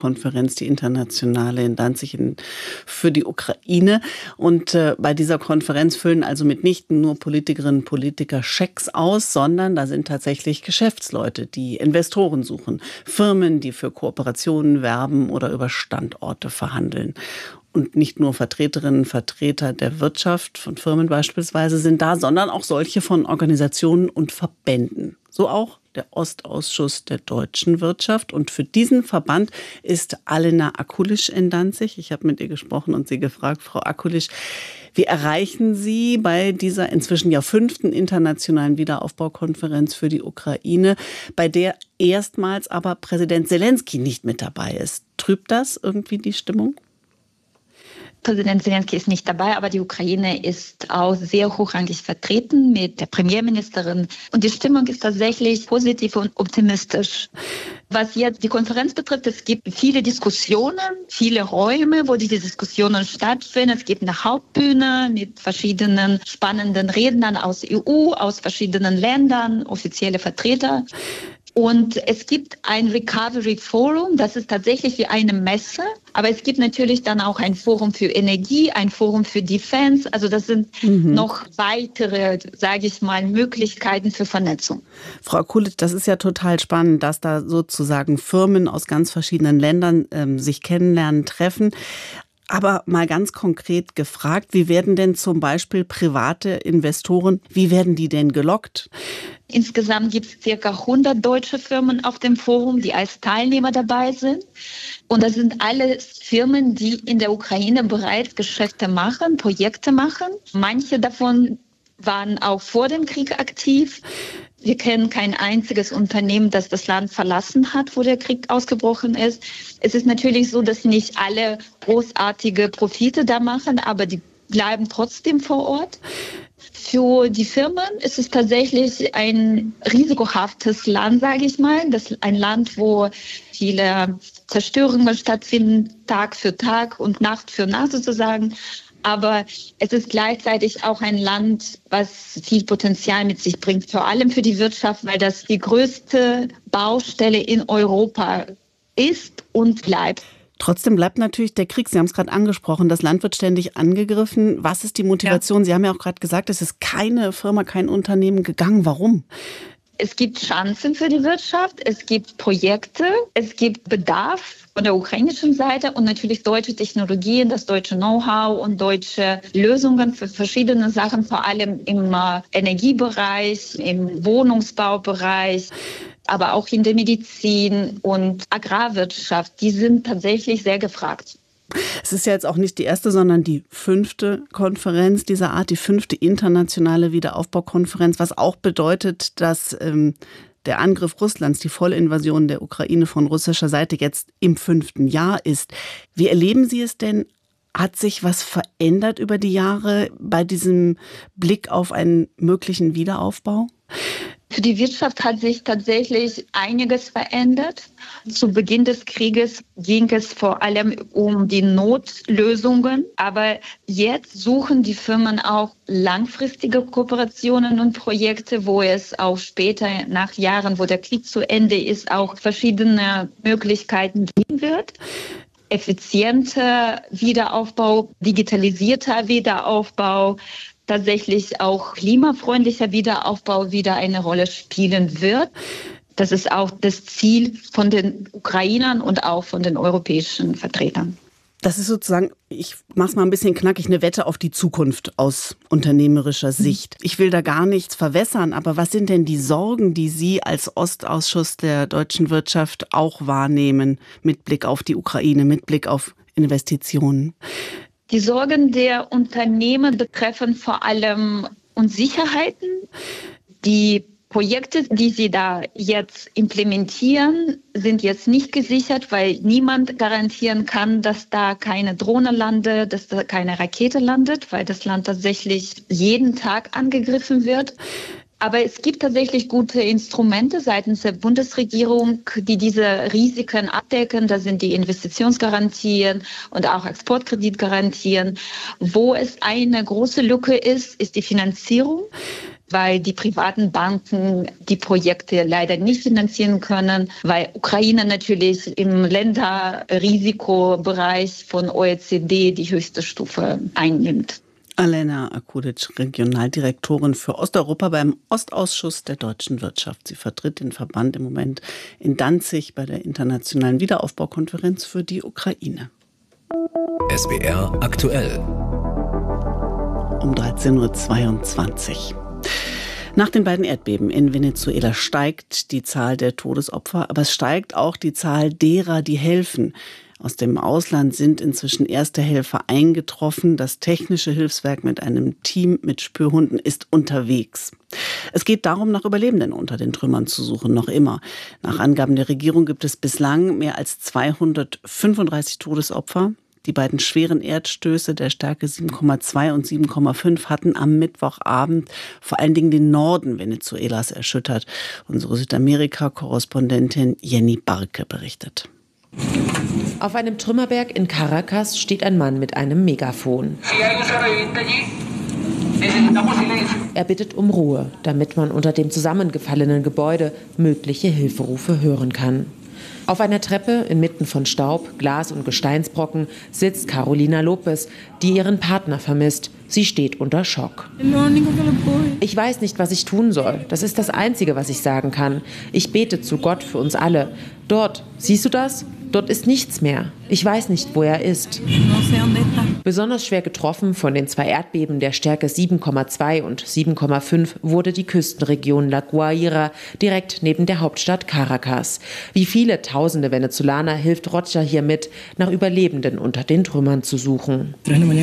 Konferenz, die internationale in Danzig für die Ukraine. Und bei dieser Konferenz füllen also mitnichten nur Politikerinnen und Politiker Schecks aus, sondern da sind tatsächlich Geschäftsleute, die Investoren suchen, Firmen, die für Kooperationen werben oder über Standorte verhandeln. Und nicht nur Vertreterinnen und Vertreter der Wirtschaft, von Firmen beispielsweise, sind da, sondern auch solche von Organisationen und Verbänden. So auch der Ostausschuss der deutschen Wirtschaft. Und für diesen Verband ist Alena Akulic in Danzig. Ich habe mit ihr gesprochen und sie gefragt, Frau Akulic, wie erreichen Sie bei dieser inzwischen ja 5. internationalen Wiederaufbaukonferenz für die Ukraine, bei der erstmals aber Präsident Selenskyj nicht mit dabei ist? Trübt das irgendwie die Stimmung? Präsident Selenskyj ist nicht dabei, aber die Ukraine ist auch sehr hochrangig vertreten mit der Premierministerin. Und die Stimmung ist tatsächlich positiv und optimistisch. Was jetzt die Konferenz betrifft, es gibt viele Diskussionen, viele Räume, wo diese Diskussionen stattfinden. Es gibt eine Hauptbühne mit verschiedenen spannenden Rednern aus EU, aus verschiedenen Ländern, offizielle Vertreter. Und es gibt ein Recovery Forum, das ist tatsächlich wie eine Messe, aber es gibt natürlich dann auch ein Forum für Energie, ein Forum für Defense, also das sind noch weitere, sage ich mal, Möglichkeiten für Vernetzung. Frau Akulic, das ist ja total spannend, dass da sozusagen Firmen aus ganz verschiedenen Ländern sich kennenlernen, treffen. Aber mal ganz konkret gefragt, wie werden denn zum Beispiel private Investoren, wie werden die denn gelockt? Insgesamt gibt es ca. 100 deutsche Firmen auf dem Forum, die als Teilnehmer dabei sind. Und das sind alles Firmen, die in der Ukraine bereits Geschäfte machen, Projekte machen. Manche davon waren auch vor dem Krieg aktiv. Wir kennen kein einziges Unternehmen, das das Land verlassen hat, wo der Krieg ausgebrochen ist. Es ist natürlich so, dass nicht alle großartige Profite da machen, aber die bleiben trotzdem vor Ort. Für die Firmen ist es tatsächlich ein risikohaftes Land, sage ich mal. Das ist ein Land, wo viele Zerstörungen stattfinden, Tag für Tag und Nacht für Nacht sozusagen. Aber es ist gleichzeitig auch ein Land, was viel Potenzial mit sich bringt, vor allem für die Wirtschaft, weil das die größte Baustelle in Europa ist und bleibt. Trotzdem bleibt natürlich der Krieg. Sie haben es gerade angesprochen, das Land wird ständig angegriffen. Was ist die Motivation? Ja. Sie haben ja auch gerade gesagt, es ist keine Firma, kein Unternehmen gegangen. Warum? Es gibt Chancen für die Wirtschaft, es gibt Projekte, es gibt Bedarf von der ukrainischen Seite und natürlich deutsche Technologien, das deutsche Know-how und deutsche Lösungen für verschiedene Sachen, vor allem im Energiebereich, im Wohnungsbaubereich, aber auch in der Medizin und Agrarwirtschaft. Die sind tatsächlich sehr gefragt. Es ist ja jetzt auch nicht die erste, sondern die 5. Konferenz dieser Art, die 5. internationale Wiederaufbaukonferenz, was auch bedeutet, dass der Angriff Russlands, die Vollinvasion der Ukraine von russischer Seite jetzt im 5. Jahr ist. Wie erleben Sie es denn? Hat sich was verändert über die Jahre bei diesem Blick auf einen möglichen Wiederaufbau? Für die Wirtschaft hat sich tatsächlich einiges verändert. Zu Beginn des Krieges ging es vor allem um die Notlösungen. Aber jetzt suchen die Firmen auch langfristige Kooperationen und Projekte, wo es auch später, nach Jahren, wo der Krieg zu Ende ist, auch verschiedene Möglichkeiten geben wird. Effizienter Wiederaufbau, digitalisierter Wiederaufbau, tatsächlich auch klimafreundlicher Wiederaufbau wieder eine Rolle spielen wird. Das ist auch das Ziel von den Ukrainern und auch von den europäischen Vertretern. Das ist sozusagen, ich mache es mal ein bisschen knackig, eine Wette auf die Zukunft aus unternehmerischer Sicht. Ich will da gar nichts verwässern, aber was sind denn die Sorgen, die Sie als Ostausschuss der deutschen Wirtschaft auch wahrnehmen mit Blick auf die Ukraine, mit Blick auf Investitionen? Die Sorgen der Unternehmen betreffen vor allem Unsicherheiten. Die Projekte, die sie da jetzt implementieren, sind jetzt nicht gesichert, weil niemand garantieren kann, dass da keine Drohne landet, dass da keine Rakete landet, weil das Land tatsächlich jeden Tag angegriffen wird. Aber es gibt tatsächlich gute Instrumente seitens der Bundesregierung, die diese Risiken abdecken. Da sind die Investitionsgarantien und auch Exportkreditgarantien. Wo es eine große Lücke ist, ist die Finanzierung. weil die privaten Banken die Projekte leider nicht finanzieren können, weil Ukraine natürlich im Länderrisikobereich von OECD die höchste Stufe einnimmt. Alena Akudic, Regionaldirektorin für Osteuropa beim Ostausschuss der deutschen Wirtschaft. Sie vertritt den Verband im Moment in Danzig bei der Internationalen Wiederaufbaukonferenz für die Ukraine. SWR aktuell. Um 13:22 Uhr. Nach den beiden Erdbeben in Venezuela steigt die Zahl der Todesopfer, aber es steigt auch die Zahl derer, die helfen. Aus dem Ausland sind inzwischen erste Helfer eingetroffen. Das technische Hilfswerk mit einem Team mit Spürhunden ist unterwegs. Es geht darum, nach Überlebenden unter den Trümmern zu suchen, noch immer. Nach Angaben der Regierung gibt es bislang mehr als 235 Todesopfer. Die beiden schweren Erdstöße der Stärke 7,2 und 7,5 hatten am Mittwochabend vor allen Dingen den Norden Venezuelas erschüttert. Unsere Südamerika-Korrespondentin Jenny Barke berichtet. Auf einem Trümmerberg in Caracas steht ein Mann mit einem Megafon. Er bittet um Ruhe, damit man unter dem zusammengefallenen Gebäude mögliche Hilferufe hören kann. Auf einer Treppe inmitten von Staub, Glas und Gesteinsbrocken sitzt Carolina Lopez, die ihren Partner vermisst. Sie steht unter Schock. Ich weiß nicht, was ich tun soll. Das ist das Einzige, was ich sagen kann. Ich bete zu Gott für uns alle. Dort, siehst du das? Dort ist nichts mehr. Ich weiß nicht, wo er ist. Besonders schwer getroffen von den 2 Erdbeben der Stärke 7,2 und 7,5 wurde die Küstenregion La Guaira direkt neben der Hauptstadt Caracas. Wie viele tausende Venezolaner hilft Rocha hier mit, nach Überlebenden unter den Trümmern zu suchen.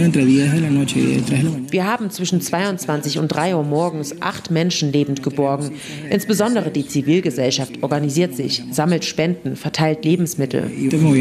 Wir haben zwischen 22 und 3 Uhr morgens 8 Menschen lebend geborgen. Insbesondere die Zivilgesellschaft organisiert sich, sammelt Spenden, verteilt Lebensmittel.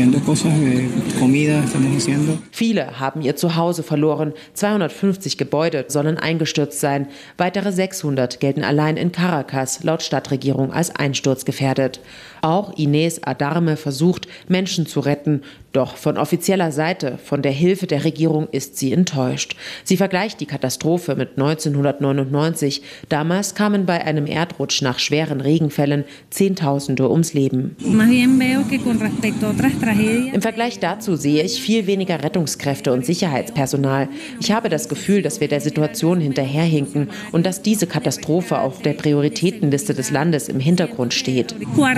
Viele haben ihr Zuhause verloren. 250 Gebäude sollen eingestürzt sein. Weitere 600 gelten allein in Caracas laut Stadtregierung als einsturzgefährdet. Auch Inés Adarme versucht, Menschen zu retten. Doch von offizieller Seite, von der Hilfe der Regierung, ist sie enttäuscht. Sie vergleicht die Katastrophe mit 1999. Damals kamen bei einem Erdrutsch nach schweren Regenfällen Zehntausende ums Leben. Im Vergleich dazu sehe ich viel weniger Rettungskräfte und Sicherheitspersonal. Ich habe das Gefühl, dass wir der Situation hinterherhinken und dass diese Katastrophe auf der Prioritätenliste des Landes im Hintergrund steht.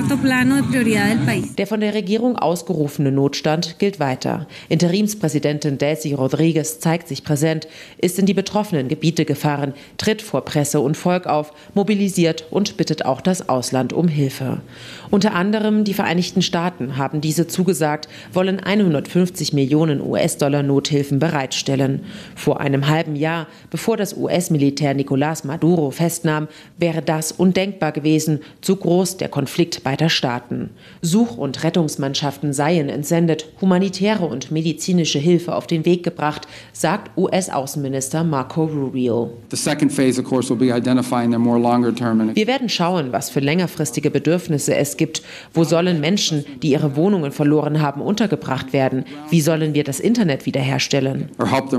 Der von der Regierung ausgerufene Notstand gilt weiter. Interimspräsidentin Delcy Rodriguez zeigt sich präsent, ist in die betroffenen Gebiete gefahren, tritt vor Presse und Volk auf, mobilisiert und bittet auch das Ausland um Hilfe. Unter anderem die Vereinigten Staaten haben diese zugesagt, wollen 150 Millionen US-Dollar Nothilfen bereitstellen. Vor einem halben Jahr, bevor das US-Militär Nicolás Maduro festnahm, wäre das undenkbar gewesen, zu groß der Konflikt beider Staaten. Such- und Rettungsmannschaften seien entsendet, humanitäre und medizinische Hilfe auf den Weg gebracht, sagt US-Außenminister Marco Rubio. Wir werden schauen, was für längerfristige Bedürfnisse es gibt. Wo sollen Menschen, die ihre Wohnungen verloren haben, untergebracht werden? Wie sollen wir das Internet wiederherstellen?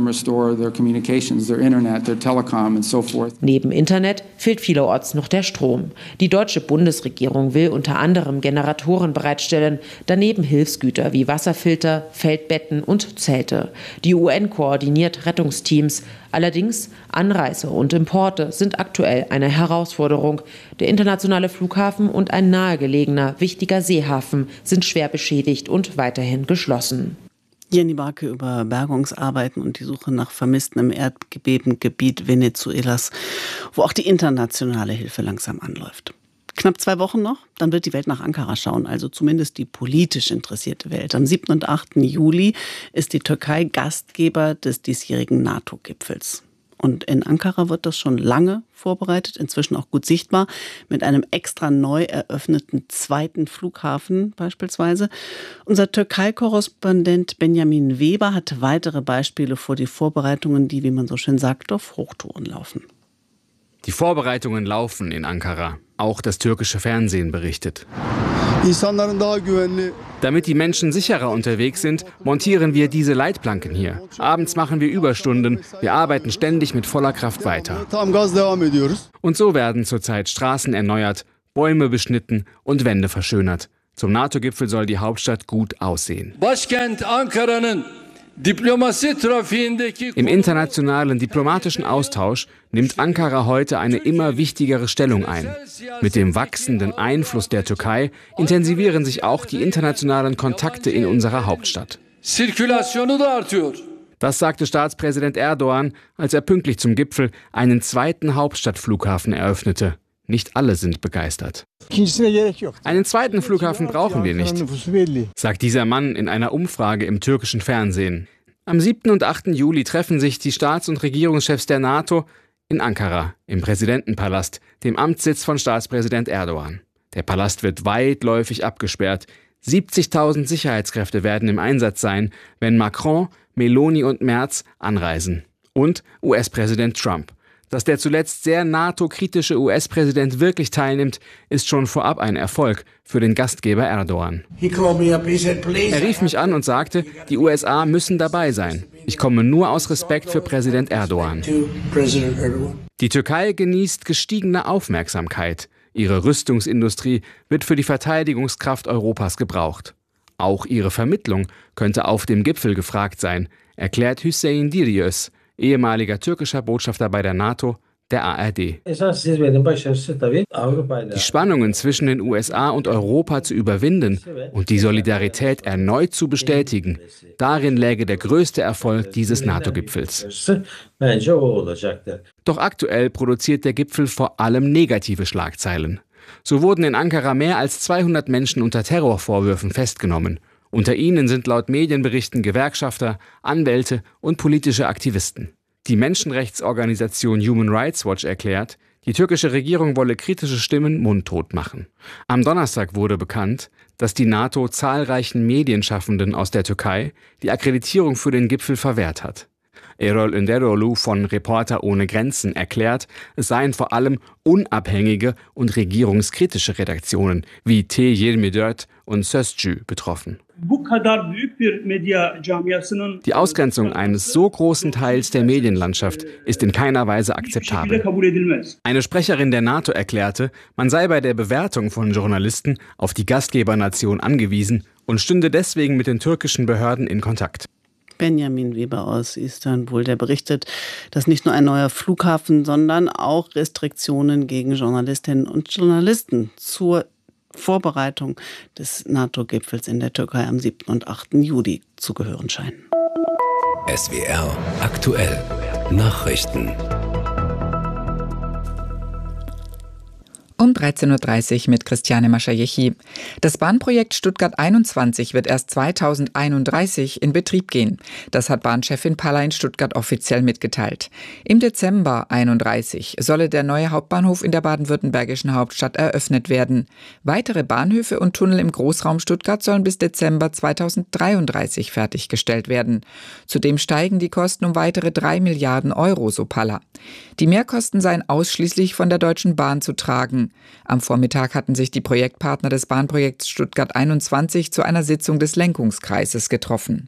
Neben Internet fehlt vielerorts noch der Strom. Die deutsche Bundesregierung will unter anderem Generatoren bereitstellen, daneben Hilfsgüter wie Wasserfilter, Feldbetten und Zelte. Die UN koordiniert Rettungsteams. Allerdings Anreise und Importe sind aktuell eine Herausforderung. Der internationale Flughafen und ein nahegelegener, wichtiger Seehafen sind schwer beschädigt und weiterhin geschlossen. Jenny Barke über Bergungsarbeiten und die Suche nach Vermissten im Erdbebengebiet Venezuelas, wo auch die internationale Hilfe langsam anläuft. Knapp 2 Wochen noch, dann wird die Welt nach Ankara schauen, also zumindest die politisch interessierte Welt. Am 7. und 8. Juli ist die Türkei Gastgeber des diesjährigen NATO-Gipfels. Und in Ankara wird das schon lange vorbereitet, inzwischen auch gut sichtbar, mit einem extra neu eröffneten 2. Flughafen beispielsweise. Unser Türkei-Korrespondent Benjamin Weber hat weitere Beispiele für die Vorbereitungen, die, wie man so schön sagt, auf Hochtouren laufen. Die Vorbereitungen laufen in Ankara. Auch das türkische Fernsehen berichtet. Damit die Menschen sicherer unterwegs sind, montieren wir diese Leitplanken hier. Abends machen wir Überstunden. Wir arbeiten ständig mit voller Kraft weiter. Und so werden zurzeit Straßen erneuert, Bäume beschnitten und Wände verschönert. Zum NATO-Gipfel soll die Hauptstadt gut aussehen. Im internationalen diplomatischen Austausch nimmt Ankara heute eine immer wichtigere Stellung ein. Mit dem wachsenden Einfluss der Türkei intensivieren sich auch die internationalen Kontakte in unserer Hauptstadt. Das sagte Staatspräsident Erdogan, als er pünktlich zum Gipfel einen zweiten Hauptstadtflughafen eröffnete. Nicht alle sind begeistert. Einen zweiten Flughafen brauchen wir nicht, sagt dieser Mann in einer Umfrage im türkischen Fernsehen. Am 7. und 8. Juli treffen sich die Staats- und Regierungschefs der NATO in Ankara, im Präsidentenpalast, dem Amtssitz von Staatspräsident Erdogan. Der Palast wird weitläufig abgesperrt. 70.000 Sicherheitskräfte werden im Einsatz sein, wenn Macron, Meloni und Merz anreisen. Und US-Präsident Trump. Dass der zuletzt sehr NATO-kritische US-Präsident wirklich teilnimmt, ist schon vorab ein Erfolg für den Gastgeber Erdogan. Er rief mich an und sagte, die USA müssen dabei sein. Ich komme nur aus Respekt für Präsident Erdogan. Die Türkei genießt gestiegene Aufmerksamkeit. Ihre Rüstungsindustrie wird für die Verteidigungskraft Europas gebraucht. Auch ihre Vermittlung könnte auf dem Gipfel gefragt sein, erklärt Hüseyin Diryöz, ehemaliger türkischer Botschafter bei der NATO, der ARD. Die Spannungen zwischen den USA und Europa zu überwinden und die Solidarität erneut zu bestätigen, darin läge der größte Erfolg dieses NATO-Gipfels. Doch aktuell produziert der Gipfel vor allem negative Schlagzeilen. So wurden in Ankara mehr als 200 Menschen unter Terrorvorwürfen festgenommen. Unter ihnen sind laut Medienberichten Gewerkschafter, Anwälte und politische Aktivisten. Die Menschenrechtsorganisation Human Rights Watch erklärt, die türkische Regierung wolle kritische Stimmen mundtot machen. Am Donnerstag wurde bekannt, dass die NATO zahlreichen Medienschaffenden aus der Türkei die Akkreditierung für den Gipfel verwehrt hat. Erol Önderoglu von Reporter ohne Grenzen erklärt, es seien vor allem unabhängige und regierungskritische Redaktionen wie T24 und Sözcü betroffen. Die Ausgrenzung eines so großen Teils der Medienlandschaft ist in keiner Weise akzeptabel. Eine Sprecherin der NATO erklärte, man sei bei der Bewertung von Journalisten auf die Gastgebernation angewiesen und stünde deswegen mit den türkischen Behörden in Kontakt. Benjamin Weber aus Istanbul, der berichtet, dass nicht nur ein neuer Flughafen, sondern auch Restriktionen gegen Journalistinnen und Journalisten zur Vorbereitung des NATO-Gipfels in der Türkei am 7. und 8. Juli zu gehören scheinen. SWR aktuell Nachrichten. Um 13.30 Uhr mit Christiane Maschajechi. Das Bahnprojekt Stuttgart 21 wird erst 2031 in Betrieb gehen. Das hat Bahnchefin Palla in Stuttgart offiziell mitgeteilt. Im Dezember 31 solle der neue Hauptbahnhof in der baden-württembergischen Hauptstadt eröffnet werden. Weitere Bahnhöfe und Tunnel im Großraum Stuttgart sollen bis Dezember 2033 fertiggestellt werden. Zudem steigen die Kosten um weitere 3 Milliarden Euro, so Palla. Die Mehrkosten seien ausschließlich von der Deutschen Bahn zu tragen. Am Vormittag hatten sich die Projektpartner des Bahnprojekts Stuttgart 21 zu einer Sitzung des Lenkungskreises getroffen.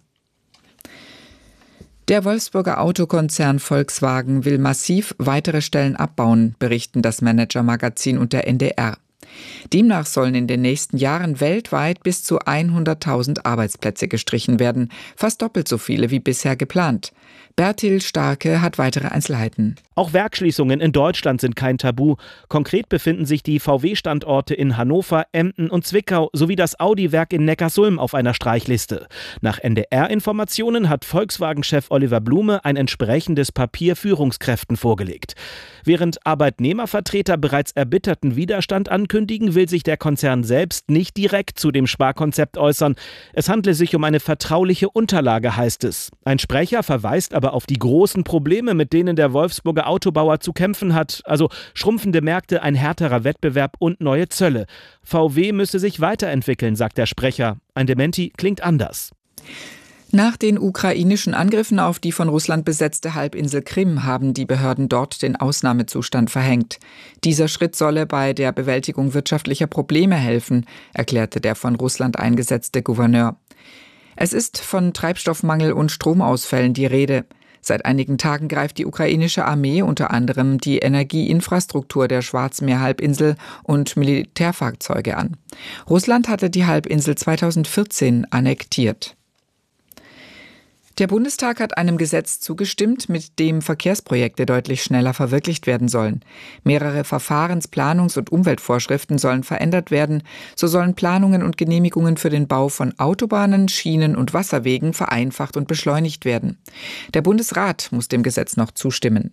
Der Wolfsburger Autokonzern Volkswagen will massiv weitere Stellen abbauen, berichten das Manager-Magazin und der NDR. Demnach sollen in den nächsten Jahren weltweit bis zu 100.000 Arbeitsplätze gestrichen werden, fast doppelt so viele wie bisher geplant. Bertil Starke hat weitere Einzelheiten. Auch Werksschließungen in Deutschland sind kein Tabu. Konkret befinden sich die VW-Standorte in Hannover, Emden und Zwickau sowie das Audi-Werk in Neckarsulm auf einer Streichliste. Nach NDR-Informationen hat Volkswagen-Chef Oliver Blume ein entsprechendes Papier Führungskräften vorgelegt. Während Arbeitnehmervertreter bereits erbitterten Widerstand ankündigen, will sich der Konzern selbst nicht direkt zu dem Sparkonzept äußern. Es handle sich um eine vertrauliche Unterlage, heißt es. Ein Sprecher verweist aber auf die großen Probleme, mit denen der Wolfsburger Autobauer zu kämpfen hat, also schrumpfende Märkte, ein härterer Wettbewerb und neue Zölle. VW müsse sich weiterentwickeln, sagt der Sprecher. Ein Dementi klingt anders. Nach den ukrainischen Angriffen auf die von Russland besetzte Halbinsel Krim haben die Behörden dort den Ausnahmezustand verhängt. Dieser Schritt solle bei der Bewältigung wirtschaftlicher Probleme helfen, erklärte der von Russland eingesetzte Gouverneur. Es ist von Treibstoffmangel und Stromausfällen die Rede. Seit einigen Tagen greift die ukrainische Armee unter anderem die Energieinfrastruktur der Schwarzmeerhalbinsel und Militärfahrzeuge an. Russland hatte die Halbinsel 2014 annektiert. Der Bundestag hat einem Gesetz zugestimmt, mit dem Verkehrsprojekte deutlich schneller verwirklicht werden sollen. Mehrere Verfahrens-, Planungs- und Umweltvorschriften sollen verändert werden. So sollen Planungen und Genehmigungen für den Bau von Autobahnen, Schienen und Wasserwegen vereinfacht und beschleunigt werden. Der Bundesrat muss dem Gesetz noch zustimmen.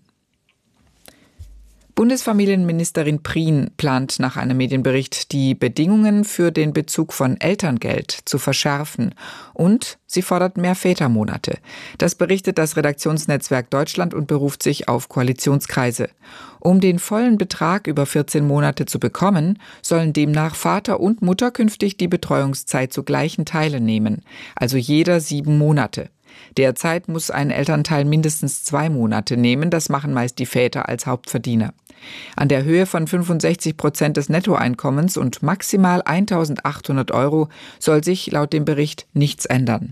Bundesfamilienministerin Prien plant nach einem Medienbericht, die Bedingungen für den Bezug von Elterngeld zu verschärfen und sie fordert mehr Vätermonate. Das berichtet das Redaktionsnetzwerk Deutschland und beruft sich auf Koalitionskreise. Um den vollen Betrag über 14 Monate zu bekommen, sollen demnach Vater und Mutter künftig die Betreuungszeit zu gleichen Teilen nehmen, also jeder 7 Monate. Derzeit muss ein Elternteil mindestens 2 Monate nehmen, das machen meist die Väter als Hauptverdiener. An der Höhe von 65% des Nettoeinkommens und maximal 1.800 € soll sich laut dem Bericht nichts ändern.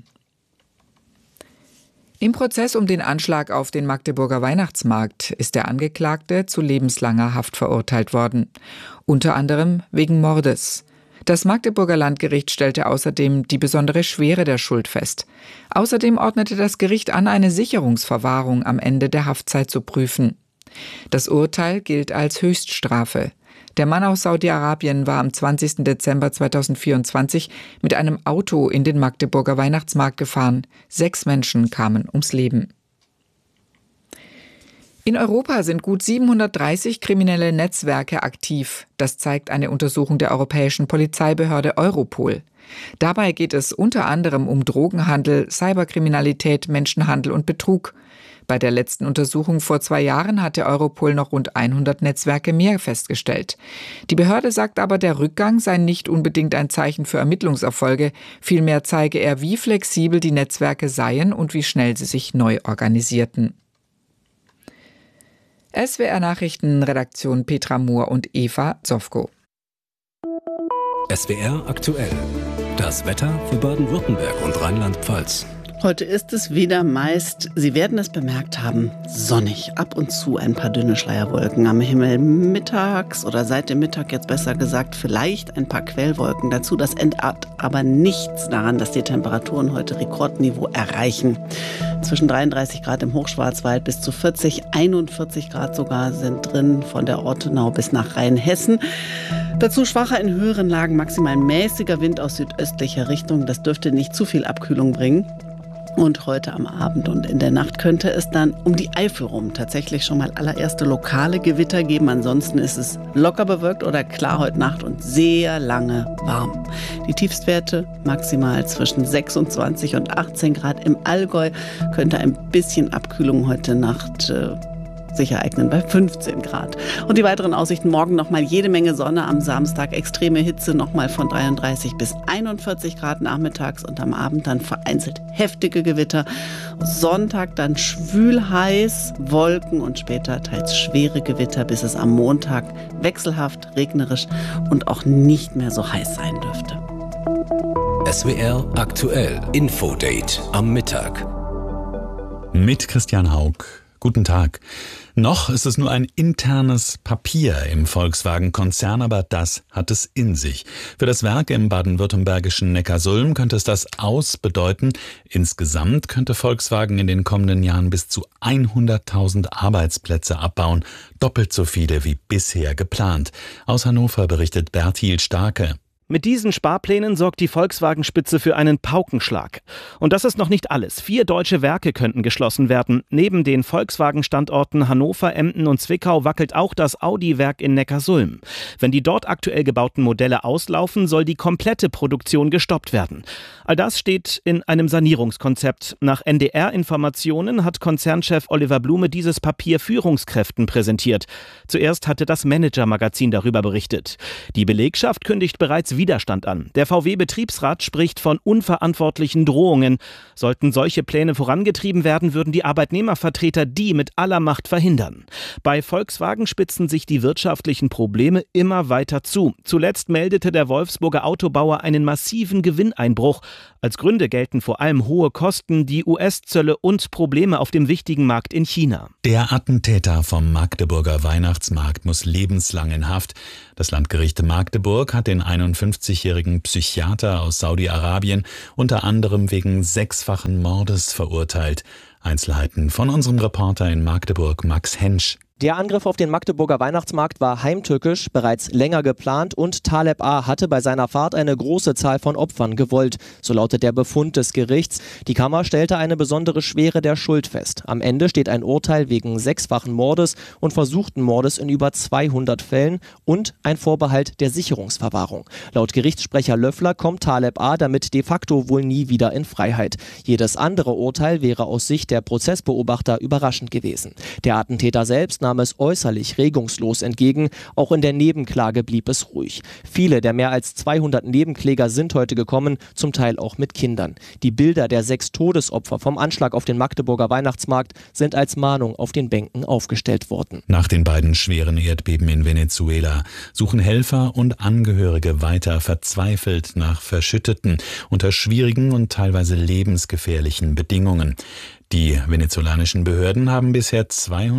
Im Prozess um den Anschlag auf den Magdeburger Weihnachtsmarkt ist der Angeklagte zu lebenslanger Haft verurteilt worden, unter anderem wegen Mordes. Das Magdeburger Landgericht stellte außerdem die besondere Schwere der Schuld fest. Außerdem ordnete das Gericht an, eine Sicherungsverwahrung am Ende der Haftzeit zu prüfen. Das Urteil gilt als Höchststrafe. Der Mann aus Saudi-Arabien war am 20. Dezember 2024 mit einem Auto in den Magdeburger Weihnachtsmarkt gefahren. 6 Menschen kamen ums Leben. In Europa sind gut 730 kriminelle Netzwerke aktiv. Das zeigt eine Untersuchung der europäischen Polizeibehörde Europol. Dabei geht es unter anderem um Drogenhandel, Cyberkriminalität, Menschenhandel und Betrug. Bei der letzten Untersuchung vor 2 Jahren hatte Europol noch rund 100 Netzwerke mehr festgestellt. Die Behörde sagt aber, der Rückgang sei nicht unbedingt ein Zeichen für Ermittlungserfolge. Vielmehr zeige er, wie flexibel die Netzwerke seien und wie schnell sie sich neu organisierten. SWR Nachrichten, Redaktion Petra Mohr und Eva Zofko. SWR aktuell. Das Wetter für Baden-Württemberg und Rheinland-Pfalz. Heute ist es wieder meist, Sie werden es bemerkt haben, sonnig. Ab und zu ein paar dünne Schleierwolken am Himmel. Mittags oder seit dem Mittag jetzt besser gesagt, vielleicht ein paar Quellwolken dazu. Das ändert aber nichts daran, dass die Temperaturen heute Rekordniveau erreichen. Zwischen 33 Grad im Hochschwarzwald bis zu 40, 41 Grad sogar sind drin, von der Ortenau bis nach Rheinhessen. Dazu schwacher in höheren Lagen, maximal mäßiger Wind aus südöstlicher Richtung. Das dürfte nicht zu viel Abkühlung bringen. Und heute am Abend und in der Nacht könnte es dann um die Eifel rum tatsächlich schon mal allererste lokale Gewitter geben. Ansonsten ist es locker bewölkt oder klar heute Nacht und sehr lange warm. Die Tiefstwerte maximal zwischen 26 und 18 Grad. Im Allgäu könnte ein bisschen Abkühlung heute Nacht sich ereignen bei 15 Grad. Und die weiteren Aussichten: morgen nochmal jede Menge Sonne, am Samstag extreme Hitze nochmal von 33 bis 41 Grad nachmittags und am Abend dann vereinzelt heftige Gewitter. Sonntag dann schwül heiß, Wolken und später teils schwere Gewitter, bis es am Montag wechselhaft, regnerisch und auch nicht mehr so heiß sein dürfte. SWR aktuell Infodate am Mittag. Mit Christian Haug. Guten Tag. Noch ist es nur ein internes Papier im Volkswagen-Konzern, aber das hat es in sich. Für das Werk im baden-württembergischen Neckarsulm könnte es das Aus bedeuten. Insgesamt könnte Volkswagen in den kommenden Jahren bis zu 100.000 Arbeitsplätze abbauen. Doppelt so viele wie bisher geplant. Aus Hannover berichtet Bertil Starke. Mit diesen Sparplänen sorgt die Volkswagen-Spitze für einen Paukenschlag. Und das ist noch nicht alles. 4 deutsche Werke könnten geschlossen werden. Neben den Volkswagen-Standorten Hannover, Emden und Zwickau wackelt auch das Audi-Werk in Neckarsulm. Wenn die dort aktuell gebauten Modelle auslaufen, soll die komplette Produktion gestoppt werden. All das steht in einem Sanierungskonzept. Nach NDR-Informationen hat Konzernchef Oliver Blume dieses Papier Führungskräften präsentiert. Zuerst hatte das Manager-Magazin darüber berichtet. Die Belegschaft kündigt bereits Widerstand an. Der VW-Betriebsrat spricht von unverantwortlichen Drohungen. Sollten solche Pläne vorangetrieben werden, würden die Arbeitnehmervertreter die mit aller Macht verhindern. Bei Volkswagen spitzen sich die wirtschaftlichen Probleme immer weiter zu. Zuletzt meldete der Wolfsburger Autobauer einen massiven Gewinneinbruch. Als Gründe gelten vor allem hohe Kosten, die US-Zölle und Probleme auf dem wichtigen Markt in China. Der Attentäter vom Magdeburger Weihnachtsmarkt muss lebenslang in Haft. Das Landgericht Magdeburg hat den 51-jährigen Psychiater aus Saudi-Arabien unter anderem wegen 6-fachen Mordes verurteilt. Einzelheiten von unserem Reporter in Magdeburg, Max Hensch. Der Angriff auf den Magdeburger Weihnachtsmarkt war heimtückisch, bereits länger geplant und Taleb A. hatte bei seiner Fahrt eine große Zahl von Opfern gewollt. So lautet der Befund des Gerichts. Die Kammer stellte eine besondere Schwere der Schuld fest. Am Ende steht ein Urteil wegen 6-fachen Mordes und versuchten Mordes in über 200 Fällen und ein Vorbehalt der Sicherungsverwahrung. Laut Gerichtssprecher Löffler kommt Taleb A. damit de facto wohl nie wieder in Freiheit. Jedes andere Urteil wäre aus Sicht der Prozessbeobachter überraschend gewesen. Der Attentäter selbst nahm es äußerlich regungslos entgegen. Auch in der Nebenklage blieb es ruhig. Viele der mehr als 200 Nebenkläger sind heute gekommen, zum Teil auch mit Kindern. Die Bilder der 6 Todesopfer vom Anschlag auf den Magdeburger Weihnachtsmarkt sind als Mahnung auf den Bänken aufgestellt worden. Nach den beiden schweren Erdbeben in Venezuela suchen Helfer und Angehörige weiter verzweifelt nach Verschütteten unter schwierigen und teilweise lebensgefährlichen Bedingungen. Die venezolanischen Behörden haben bisher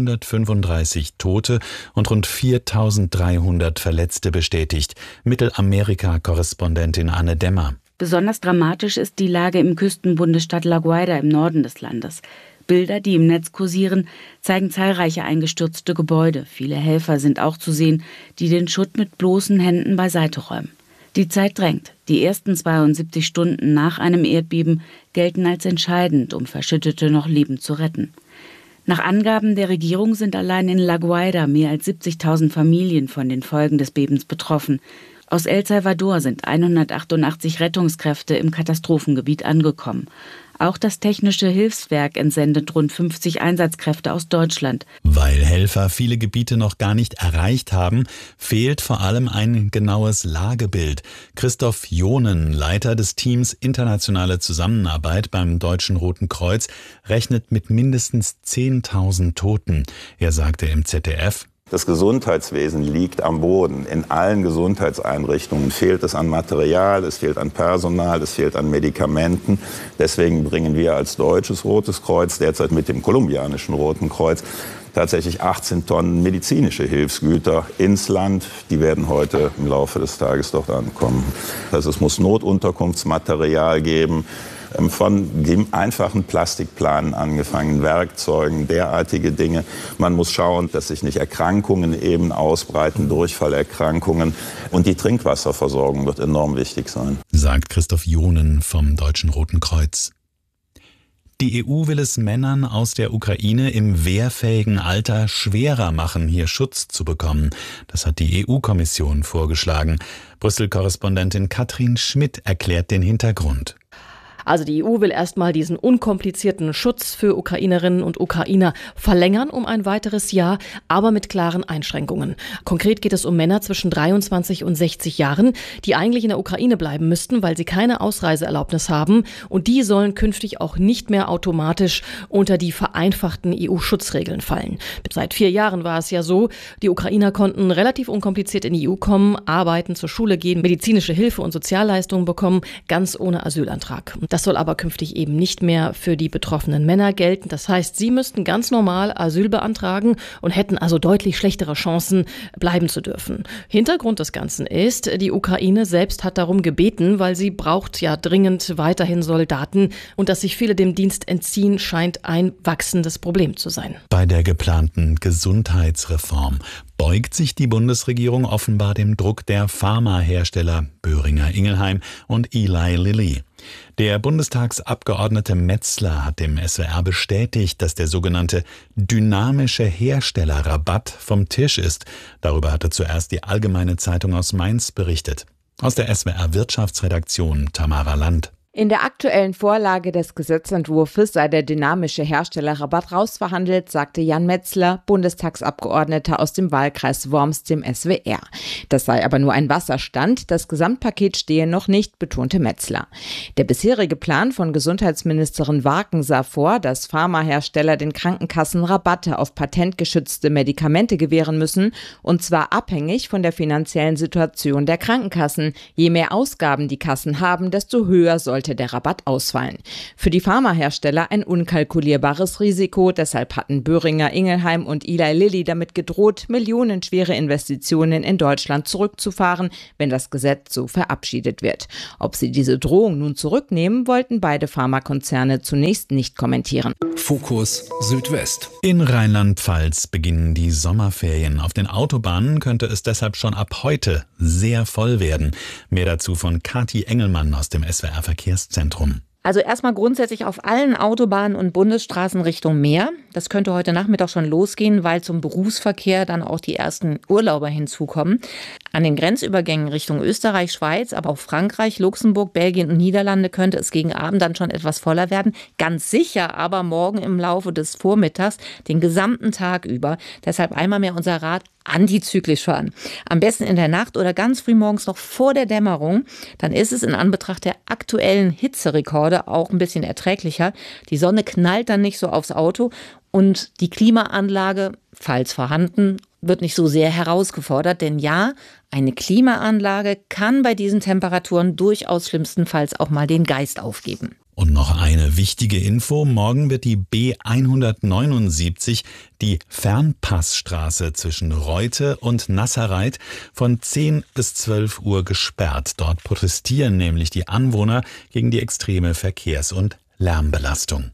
235 Tote und rund 4.300 Verletzte bestätigt. Mittelamerika-Korrespondentin Anne Demmer. Besonders dramatisch ist die Lage im Küstenbundesstaat La Guaira im Norden des Landes. Bilder, die im Netz kursieren, zeigen zahlreiche eingestürzte Gebäude. Viele Helfer sind auch zu sehen, die den Schutt mit bloßen Händen beiseite räumen. Die Zeit drängt. Die ersten 72 Stunden nach einem Erdbeben gelten als entscheidend, um Verschüttete noch lebend zu retten. Nach Angaben der Regierung sind allein in La Guaira mehr als 70.000 Familien von den Folgen des Bebens betroffen. Aus El Salvador sind 188 Rettungskräfte im Katastrophengebiet angekommen. Auch das Technische Hilfswerk entsendet rund 50 Einsatzkräfte aus Deutschland. Weil Helfer viele Gebiete noch gar nicht erreicht haben, fehlt vor allem ein genaues Lagebild. Christoph Johnen, Leiter des Teams Internationale Zusammenarbeit beim Deutschen Roten Kreuz, rechnet mit mindestens 10.000 Toten. Er sagte im ZDF: Das Gesundheitswesen liegt am Boden. In allen Gesundheitseinrichtungen fehlt es an Material, es fehlt an Personal, es fehlt an Medikamenten. Deswegen bringen wir als Deutsches Rotes Kreuz derzeit mit dem kolumbianischen Roten Kreuz tatsächlich 18 Tonnen medizinische Hilfsgüter ins Land. Die werden heute im Laufe des Tages dort ankommen. Also es muss Notunterkunftsmaterial geben. Von dem einfachen Plastikplanen angefangen, Werkzeugen, derartige Dinge. Man muss schauen, dass sich nicht Erkrankungen eben ausbreiten, Durchfallerkrankungen. Und die Trinkwasserversorgung wird enorm wichtig sein. Sagt Christoph Johnen vom Deutschen Roten Kreuz. Die EU will es Männern aus der Ukraine im wehrfähigen Alter schwerer machen, hier Schutz zu bekommen. Das hat die EU-Kommission vorgeschlagen. Brüssel-Korrespondentin Katrin Schmidt erklärt den Hintergrund. Also die EU will erstmal diesen unkomplizierten Schutz für Ukrainerinnen und Ukrainer verlängern um ein weiteres Jahr, aber mit klaren Einschränkungen. Konkret geht es um Männer zwischen 23 und 60 Jahren, die eigentlich in der Ukraine bleiben müssten, weil sie keine Ausreiseerlaubnis haben. Und die sollen künftig auch nicht mehr automatisch unter die vereinfachten EU-Schutzregeln fallen. Seit 4 Jahren war es ja so, die Ukrainer konnten relativ unkompliziert in die EU kommen, arbeiten, zur Schule gehen, medizinische Hilfe und Sozialleistungen bekommen, ganz ohne Asylantrag. Das soll aber künftig eben nicht mehr für die betroffenen Männer gelten. Das heißt, sie müssten ganz normal Asyl beantragen und hätten also deutlich schlechtere Chancen, bleiben zu dürfen. Hintergrund des Ganzen ist, die Ukraine selbst hat darum gebeten, weil sie braucht ja dringend weiterhin Soldaten. Und dass sich viele dem Dienst entziehen, scheint ein wachsendes Problem zu sein. Bei der geplanten Gesundheitsreform beugt sich die Bundesregierung offenbar dem Druck der Pharmahersteller Boehringer Ingelheim und Eli Lilly. Der Bundestagsabgeordnete Metzler hat dem SWR bestätigt, dass der sogenannte dynamische Herstellerrabatt vom Tisch ist. Darüber hatte zuerst die Allgemeine Zeitung aus Mainz berichtet. Aus der SWR Wirtschaftsredaktion Tamara Land. In der aktuellen Vorlage des Gesetzentwurfs sei der dynamische Herstellerrabatt rausverhandelt, sagte Jan Metzler, Bundestagsabgeordneter aus dem Wahlkreis Worms dem SWR. Das sei aber nur ein Wasserstand, das Gesamtpaket stehe noch nicht, betonte Metzler. Der bisherige Plan von Gesundheitsministerin Warken sah vor, dass Pharmahersteller den Krankenkassen Rabatte auf patentgeschützte Medikamente gewähren müssen, und zwar abhängig von der finanziellen Situation der Krankenkassen. Je mehr Ausgaben die Kassen haben, desto höher sollte der Rabatt ausfallen. Für die Pharmahersteller ein unkalkulierbares Risiko, deshalb hatten Boehringer Ingelheim und Eli Lilly damit gedroht, millionenschwere Investitionen in Deutschland zurückzufahren, wenn das Gesetz so verabschiedet wird. Ob sie diese Drohung nun zurücknehmen, wollten beide Pharmakonzerne zunächst nicht kommentieren. Fokus Südwest. In Rheinland-Pfalz beginnen die Sommerferien. Auf den Autobahnen könnte es deshalb schon ab heute sehr voll werden. Mehr dazu von Kathi Engelmann aus dem SWR Verkehrszentrum. Also erstmal grundsätzlich auf allen Autobahnen und Bundesstraßen Richtung Meer. Das könnte heute Nachmittag schon losgehen, weil zum Berufsverkehr dann auch die ersten Urlauber hinzukommen. An den Grenzübergängen Richtung Österreich, Schweiz, aber auch Frankreich, Luxemburg, Belgien und Niederlande könnte es gegen Abend dann schon etwas voller werden. Ganz sicher aber morgen im Laufe des Vormittags, den gesamten Tag über. Deshalb einmal mehr unser Rat: antizyklisch fahren. Am besten in der Nacht oder ganz früh morgens noch vor der Dämmerung. Dann ist es in Anbetracht der aktuellen Hitzerekorde auch ein bisschen erträglicher. Die Sonne knallt dann nicht so aufs Auto und die Klimaanlage, falls vorhanden, wird nicht so sehr herausgefordert. Denn ja, eine Klimaanlage kann bei diesen Temperaturen durchaus schlimmstenfalls auch mal den Geist aufgeben. Und noch eine wichtige Info: Morgen wird die B179, die Fernpassstraße zwischen Reute und Nasserreit, von 10 bis 12 Uhr gesperrt. Dort protestieren nämlich die Anwohner gegen die extreme Verkehrs- und Lärmbelastung.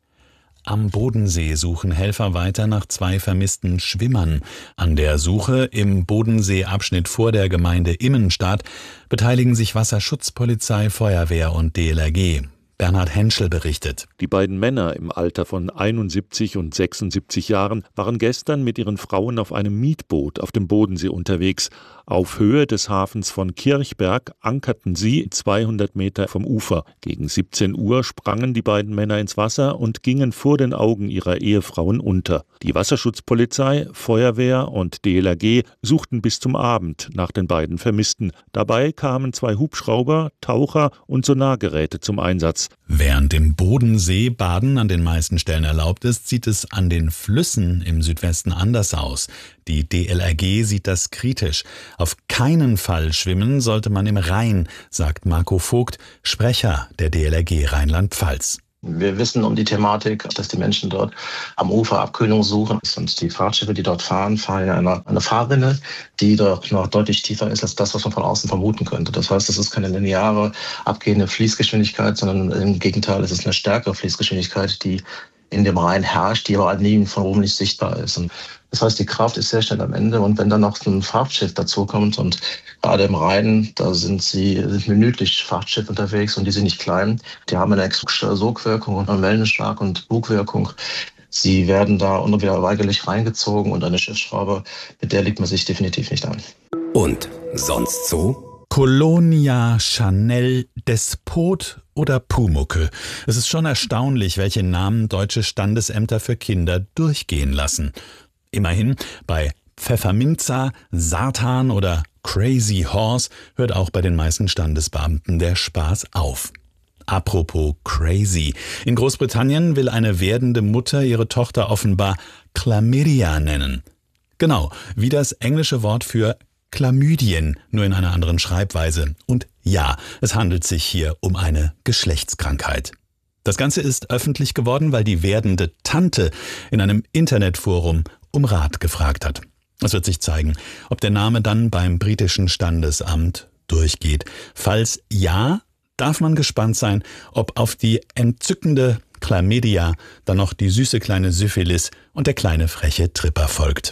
Am Bodensee suchen Helfer weiter nach 2 vermissten Schwimmern. An der Suche im Bodenseeabschnitt vor der Gemeinde Immenstadt beteiligen sich Wasserschutzpolizei, Feuerwehr und DLRG. Bernhard Henschel berichtet. Die beiden Männer im Alter von 71 und 76 Jahren waren gestern mit ihren Frauen auf einem Mietboot auf dem Bodensee unterwegs. Auf Höhe des Hafens von Kirchberg ankerten sie 200 Meter vom Ufer. Gegen 17 Uhr sprangen die beiden Männer ins Wasser und gingen vor den Augen ihrer Ehefrauen unter. Die Wasserschutzpolizei, Feuerwehr und DLRG suchten bis zum Abend nach den beiden Vermissten. Dabei kamen 2 Hubschrauber, Taucher und Sonargeräte zum Einsatz. Während im Bodensee Baden an den meisten Stellen erlaubt ist, sieht es an den Flüssen im Südwesten anders aus. Die DLRG sieht das kritisch. Auf keinen Fall schwimmen sollte man im Rhein, sagt Marco Vogt, Sprecher der DLRG Rheinland-Pfalz. Wir wissen um die Thematik, dass die Menschen dort am Ufer Abkühlung suchen. Und die Fahrtschiffe, die dort fahren ja eine Fahrrinne, die dort noch deutlich tiefer ist als das, was man von außen vermuten könnte. Das heißt, es ist keine lineare abgehende Fließgeschwindigkeit, sondern im Gegenteil, es ist eine stärkere Fließgeschwindigkeit, die in dem Rhein herrscht, die aber an Linien von oben nicht sichtbar ist. Und das heißt, die Kraft ist sehr schnell am Ende. Und wenn dann noch ein Frachtschiff dazukommt, und gerade im Rhein, da sind minütlich Frachtschiffe unterwegs und die sind nicht klein. Die haben eine extra Sogwirkung und einen Wellenschlag und Bugwirkung. Sie werden da unweigerlich reingezogen und eine Schiffsschraube, mit der legt man sich definitiv nicht an. Und sonst so? Colonia, Chanel, Despot oder Pumuckl. Es ist schon erstaunlich, welche Namen deutsche Standesämter für Kinder durchgehen lassen. Immerhin, bei Pfefferminza, Satan oder Crazy Horse hört auch bei den meisten Standesbeamten der Spaß auf. Apropos crazy. In Großbritannien will eine werdende Mutter ihre Tochter offenbar Chlamydia nennen. Genau, wie das englische Wort für Chlamydien, nur in einer anderen Schreibweise. Und ja, es handelt sich hier um eine Geschlechtskrankheit. Das Ganze ist öffentlich geworden, weil die werdende Tante in einem Internetforum um Rat gefragt hat. Es wird sich zeigen, ob der Name dann beim britischen Standesamt durchgeht. Falls ja, darf man gespannt sein, ob auf die entzückende Chlamydia dann noch die süße kleine Syphilis und der kleine freche Tripper folgt.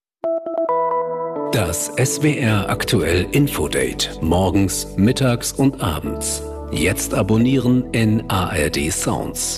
Das SWR aktuell Infodate. Morgens, mittags und abends. Jetzt abonnieren in ARD Sounds.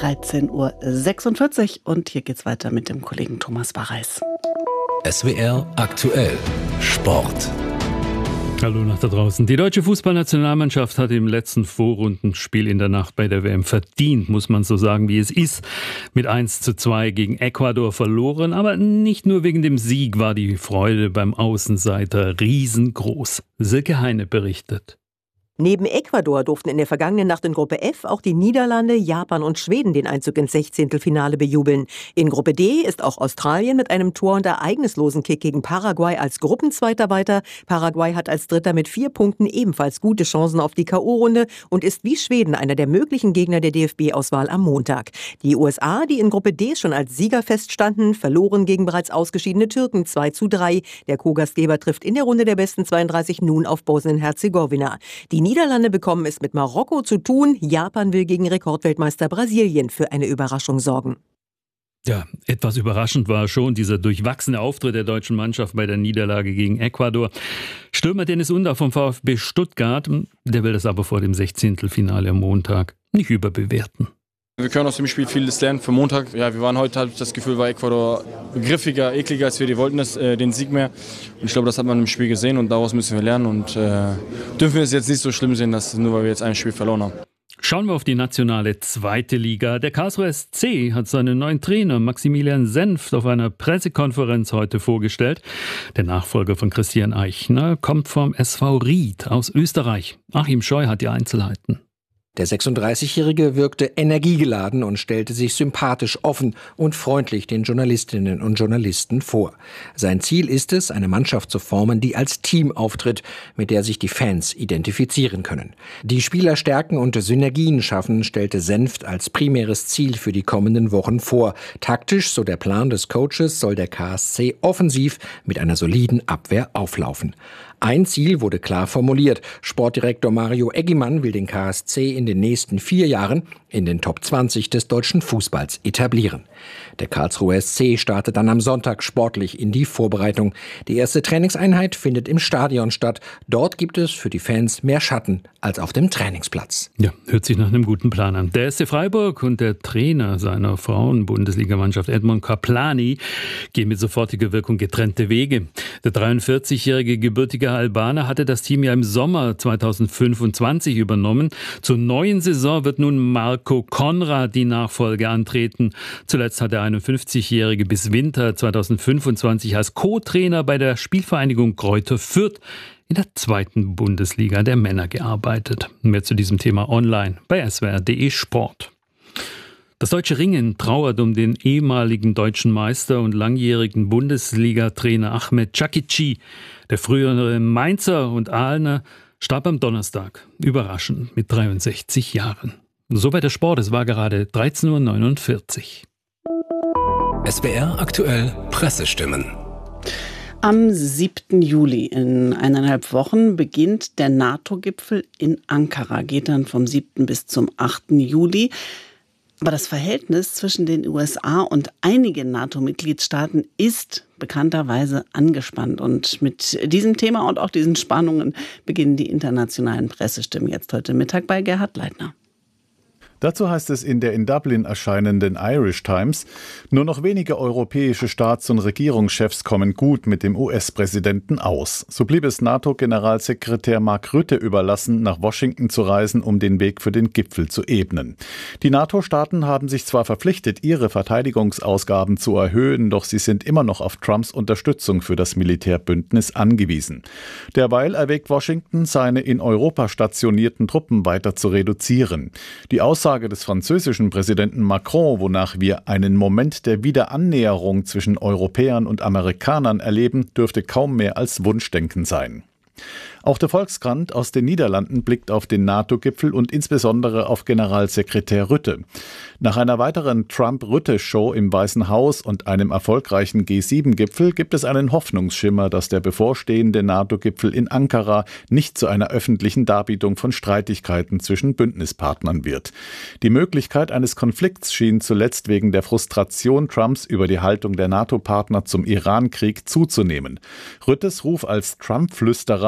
13:46 Uhr und hier geht's weiter mit dem Kollegen Thomas Barreis. SWR aktuell Sport. Hallo nach da draußen. Die deutsche Fußballnationalmannschaft hat im letzten Vorrundenspiel in der Nacht bei der WM verdient, muss man so sagen, wie es ist. Mit 1:2 gegen Ecuador verloren, aber nicht nur wegen dem Sieg war die Freude beim Außenseiter riesengroß. Silke Heine berichtet. Neben Ecuador durften in der vergangenen Nacht in Gruppe F auch die Niederlande, Japan und Schweden den Einzug ins 16. bejubeln. In Gruppe D ist auch Australien mit einem Tor- und ereignislosen Kick gegen Paraguay als Gruppenzweiter weiter. Paraguay hat als Dritter mit 4 Punkten ebenfalls gute Chancen auf die K.O.-Runde und ist wie Schweden einer der möglichen Gegner der DFB-Auswahl am Montag. Die USA, die in Gruppe D schon als Sieger feststanden, verloren gegen bereits ausgeschiedene Türken 2:3. Der Co-Gastgeber trifft in der Runde der besten 32 nun auf Bosnien-Herzegowina. Die Niederlande bekommen es mit Marokko zu tun. Japan will gegen Rekordweltmeister Brasilien für eine Überraschung sorgen. Ja, etwas überraschend war schon dieser durchwachsene Auftritt der deutschen Mannschaft bei der Niederlage gegen Ecuador. Stürmer Dennis Undaff vom VfB Stuttgart, der will das aber vor dem 16. Finale am Montag nicht überbewerten. Wir können aus dem Spiel vieles lernen für Montag. Ja, wir waren heute, habe ich das Gefühl, war Ecuador griffiger, ekliger als wir. Die wollten den Sieg mehr. Und ich glaube, das hat man im Spiel gesehen und daraus müssen wir lernen. Und dürfen wir es jetzt nicht so schlimm sehen, dass nur weil wir jetzt ein Spiel verloren haben. Schauen wir auf die nationale 2. Liga. Der Karlsruher SC hat seinen neuen Trainer Maximilian Senft auf einer Pressekonferenz heute vorgestellt. Der Nachfolger von Christian Eichner kommt vom SV Ried aus Österreich. Achim Scheu hat die Einzelheiten. Der 36-Jährige wirkte energiegeladen und stellte sich sympathisch, offen und freundlich den Journalistinnen und Journalisten vor. Sein Ziel ist es, eine Mannschaft zu formen, die als Team auftritt, mit der sich die Fans identifizieren können. Die Spielerstärken und Synergien schaffen, stellte Senft als primäres Ziel für die kommenden Wochen vor. Taktisch, so der Plan des Coaches, soll der KSC offensiv mit einer soliden Abwehr auflaufen. Ein Ziel wurde klar formuliert. Sportdirektor Mario Eggimann will den KSC in den nächsten 4 Jahren in den Top 20 des deutschen Fußballs etablieren. Der Karlsruher SC startet dann am Sonntag sportlich in die Vorbereitung. Die erste Trainingseinheit findet im Stadion statt. Dort gibt es für die Fans mehr Schatten als auf dem Trainingsplatz. Ja, hört sich nach einem guten Plan an. Der SC Freiburg und der Trainer seiner Frauen-Bundesligamannschaft Edmond Kaplani gehen mit sofortiger Wirkung getrennte Wege. Der 43-jährige gebürtige Albaner hatte das Team ja im Sommer 2025 übernommen. Zur neuen Saison wird nun Marco Konrad die Nachfolge antreten. Zuletzt hat der 51-jährige bis Winter 2025 als Co-Trainer bei der Spielvereinigung Greuther Fürth in der 2. Bundesliga der Männer gearbeitet. Mehr zu diesem Thema online bei swr.de Sport. Das deutsche Ringen trauert um den ehemaligen deutschen Meister und langjährigen Bundesliga-Trainer Ahmed Çakici. Der frühere Mainzer und Aalener starb am Donnerstag, überraschend mit 63 Jahren. Soweit der Sport, es war gerade 13:49 Uhr. SWR aktuell Pressestimmen. Am 7. Juli, in 1,5 Wochen, beginnt der NATO-Gipfel in Ankara. Geht dann vom 7. bis zum 8. Juli. Aber das Verhältnis zwischen den USA und einigen NATO-Mitgliedstaaten ist bekannterweise angespannt. Und mit diesem Thema und auch diesen Spannungen beginnen die internationalen Pressestimmen jetzt heute Mittag bei Gerhard Leitner. Dazu heißt es in der in Dublin erscheinenden Irish Times, nur noch wenige europäische Staats- und Regierungschefs kommen gut mit dem US-Präsidenten aus. So blieb es NATO-Generalsekretär Mark Rutte überlassen, nach Washington zu reisen, um den Weg für den Gipfel zu ebnen. Die NATO-Staaten haben sich zwar verpflichtet, ihre Verteidigungsausgaben zu erhöhen, doch sie sind immer noch auf Trumps Unterstützung für das Militärbündnis angewiesen. Derweil erwägt Washington, seine in Europa stationierten Truppen weiter zu reduzieren. Die Aussage des französischen Präsidenten Macron, wonach wir einen Moment der Wiederannäherung zwischen Europäern und Amerikanern erleben, dürfte kaum mehr als Wunschdenken sein. Auch der Volkskrant aus den Niederlanden blickt auf den NATO-Gipfel und insbesondere auf Generalsekretär Rutte. Nach einer weiteren Trump-Rutte-Show im Weißen Haus und einem erfolgreichen G7-Gipfel gibt es einen Hoffnungsschimmer, dass der bevorstehende NATO-Gipfel in Ankara nicht zu einer öffentlichen Darbietung von Streitigkeiten zwischen Bündnispartnern wird. Die Möglichkeit eines Konflikts schien zuletzt wegen der Frustration Trumps über die Haltung der NATO-Partner zum Iran-Krieg zuzunehmen. Ruttes Ruf als Trump-Flüsterer wird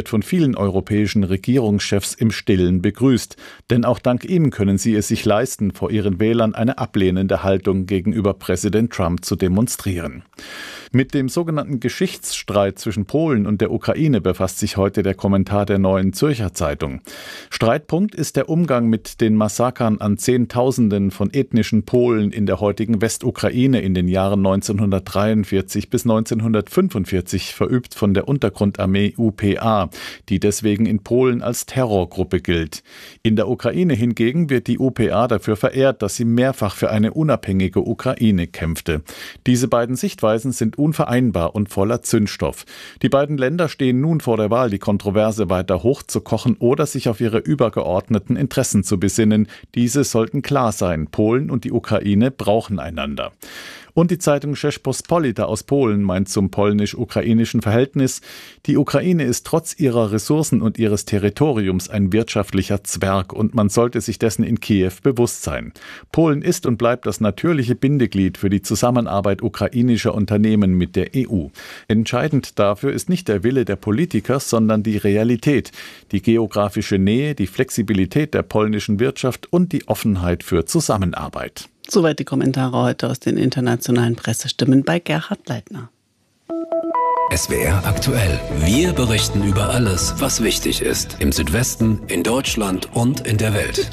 wird von vielen europäischen Regierungschefs im Stillen begrüßt. Denn auch dank ihm können sie es sich leisten, vor ihren Wählern eine ablehnende Haltung gegenüber Präsident Trump zu demonstrieren. Mit dem sogenannten Geschichtsstreit zwischen Polen und der Ukraine befasst sich heute der Kommentar der Neuen Zürcher Zeitung. Streitpunkt ist der Umgang mit den Massakern an Zehntausenden von ethnischen Polen in der heutigen Westukraine in den Jahren 1943 bis 1945, verübt von der Untergrundarmee UPA, die deswegen in Polen als Terrorgruppe gilt. In der Ukraine hingegen wird die UPA dafür verehrt, dass sie mehrfach für eine unabhängige Ukraine kämpfte. Diese beiden Sichtweisen sind unvereinbar und voller Zündstoff. Die beiden Länder stehen nun vor der Wahl, die Kontroverse weiter hochzukochen oder sich auf ihre übergeordneten Interessen zu besinnen. Diese sollten klar sein. Polen und die Ukraine brauchen einander. Und die Zeitung Rzeczpospolita aus Polen meint zum polnisch-ukrainischen Verhältnis: Die Ukraine ist trotz ihrer Ressourcen und ihres Territoriums ein wirtschaftlicher Zwerg und man sollte sich dessen in Kiew bewusst sein. Polen ist und bleibt das natürliche Bindeglied für die Zusammenarbeit ukrainischer Unternehmen mit der EU. Entscheidend dafür ist nicht der Wille der Politiker, sondern die Realität, die geografische Nähe, die Flexibilität der polnischen Wirtschaft und die Offenheit für Zusammenarbeit. Soweit die Kommentare heute aus den internationalen Pressestimmen bei Gerhard Leitner. SWR aktuell. Wir berichten über alles, was wichtig ist. Im Südwesten, in Deutschland und in der Welt.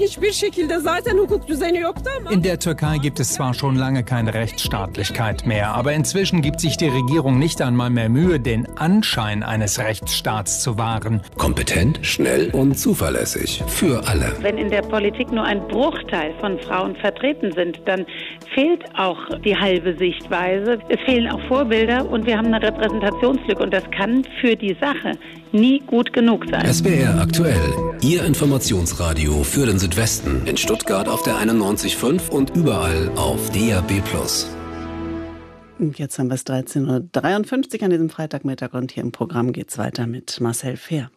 In der Türkei gibt es zwar schon lange keine Rechtsstaatlichkeit mehr, aber inzwischen gibt sich die Regierung nicht einmal mehr Mühe, den Anschein eines Rechtsstaats zu wahren. Kompetent, schnell und zuverlässig. Für alle. Wenn in der Politik nur ein Bruchteil von Frauen vertreten sind, dann fehlt auch die halbe Sichtweise. Es fehlen auch Vorbilder und wir haben eine Repräsentationslücke und das kann für die Sache nie gut genug sein. SWR aktuell. Ihr Informationsradio für den Südwesten. In Stuttgart auf der 91.5 und überall auf DAB+. Jetzt haben wir es 13.53 Uhr an diesem Freitagmittag und hier im Programm geht es weiter mit Marcel Fehr.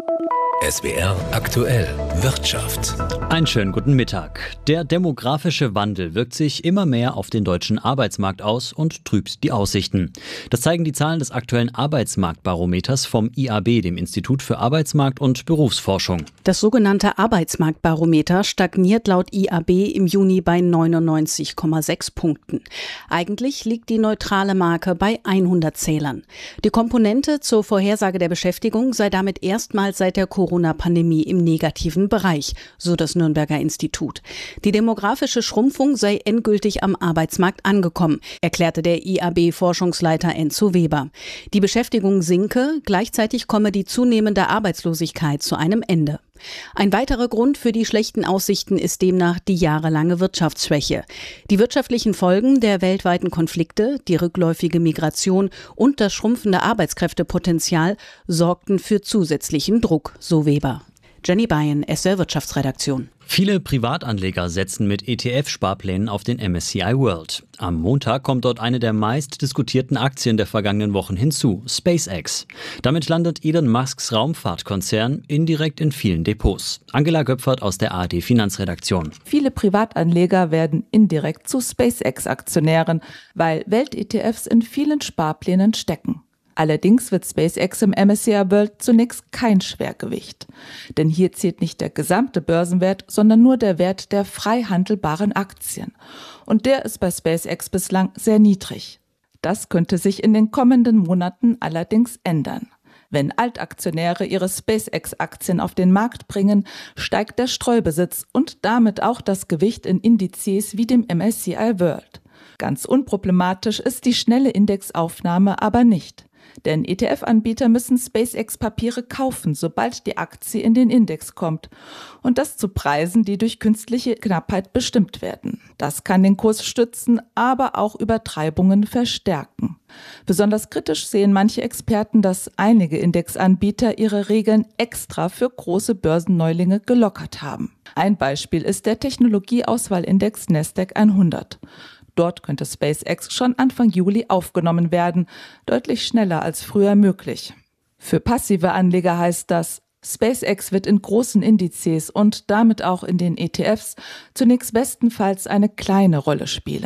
SWR aktuell Wirtschaft. Einen schönen guten Mittag. Der demografische Wandel wirkt sich immer mehr auf den deutschen Arbeitsmarkt aus und trübt die Aussichten. Das zeigen die Zahlen des aktuellen Arbeitsmarktbarometers vom IAB, dem Institut für Arbeitsmarkt- und Berufsforschung. Das sogenannte Arbeitsmarktbarometer stagniert laut IAB im Juni bei 99,6 Punkten. Eigentlich liegt die neutrale Marke bei 100 Zählern. Die Komponente zur Vorhersage der Beschäftigung sei damit erstmals seit der Corona-Pandemie im negativen Bereich, so das Nürnberger Institut. Die demografische Schrumpfung sei endgültig am Arbeitsmarkt angekommen, erklärte der IAB-Forschungsleiter Enzo Weber. Die Beschäftigung sinke, gleichzeitig komme die zunehmende Arbeitslosigkeit zu einem Ende. Ein weiterer Grund für die schlechten Aussichten ist demnach die jahrelange Wirtschaftsschwäche. Die wirtschaftlichen Folgen der weltweiten Konflikte, die rückläufige Migration und das schrumpfende Arbeitskräftepotenzial sorgten für zusätzlichen Druck, so Weber. Jenny Bayen, SWR Wirtschaftsredaktion. Viele Privatanleger setzen mit ETF-Sparplänen auf den MSCI World. Am Montag kommt dort eine der meist diskutierten Aktien der vergangenen Wochen hinzu, SpaceX. Damit landet Elon Musks Raumfahrtkonzern indirekt in vielen Depots. Angela Göpfert aus der ARD Finanzredaktion. Viele Privatanleger werden indirekt zu SpaceX-Aktionären, weil Welt-ETFs in vielen Sparplänen stecken. Allerdings wird SpaceX im MSCI World zunächst kein Schwergewicht. Denn hier zählt nicht der gesamte Börsenwert, sondern nur der Wert der frei handelbaren Aktien. Und der ist bei SpaceX bislang sehr niedrig. Das könnte sich in den kommenden Monaten allerdings ändern. Wenn Altaktionäre ihre SpaceX-Aktien auf den Markt bringen, steigt der Streubesitz und damit auch das Gewicht in Indizes wie dem MSCI World. Ganz unproblematisch ist die schnelle Indexaufnahme aber nicht. Denn ETF-Anbieter müssen SpaceX-Papiere kaufen, sobald die Aktie in den Index kommt. Und das zu Preisen, die durch künstliche Knappheit bestimmt werden. Das kann den Kurs stützen, aber auch Übertreibungen verstärken. Besonders kritisch sehen manche Experten, dass einige Indexanbieter ihre Regeln extra für große Börsenneulinge gelockert haben. Ein Beispiel ist der Technologieauswahlindex Nasdaq 100. Dort könnte SpaceX schon Anfang Juli aufgenommen werden, deutlich schneller als früher möglich. Für passive Anleger heißt das, SpaceX wird in großen Indizes und damit auch in den ETFs zunächst bestenfalls eine kleine Rolle spielen.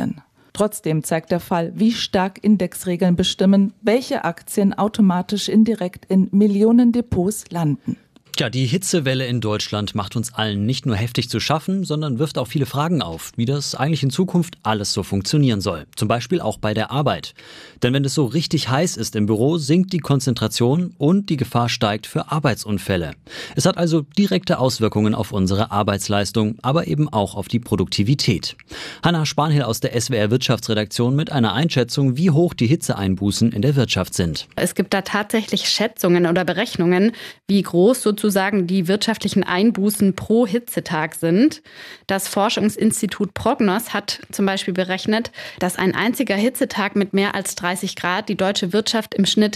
Trotzdem zeigt der Fall, wie stark Indexregeln bestimmen, welche Aktien automatisch indirekt in Millionen Depots landen. Tja, die Hitzewelle in Deutschland macht uns allen nicht nur heftig zu schaffen, sondern wirft auch viele Fragen auf, wie das eigentlich in Zukunft alles so funktionieren soll. Zum Beispiel auch bei der Arbeit. Denn wenn es so richtig heiß ist im Büro, sinkt die Konzentration und die Gefahr steigt für Arbeitsunfälle. Es hat also direkte Auswirkungen auf unsere Arbeitsleistung, aber eben auch auf die Produktivität. Hanna Spanhill aus der SWR Wirtschaftsredaktion mit einer Einschätzung, wie hoch die Hitzeeinbußen in der Wirtschaft sind. Es gibt da tatsächlich Schätzungen oder Berechnungen, wie groß sozusagen die wirtschaftlichen Einbußen pro Hitzetag sind. Das Forschungsinstitut Prognos hat zum Beispiel berechnet, dass ein einziger Hitzetag mit mehr als 30 Grad die deutsche Wirtschaft im Schnitt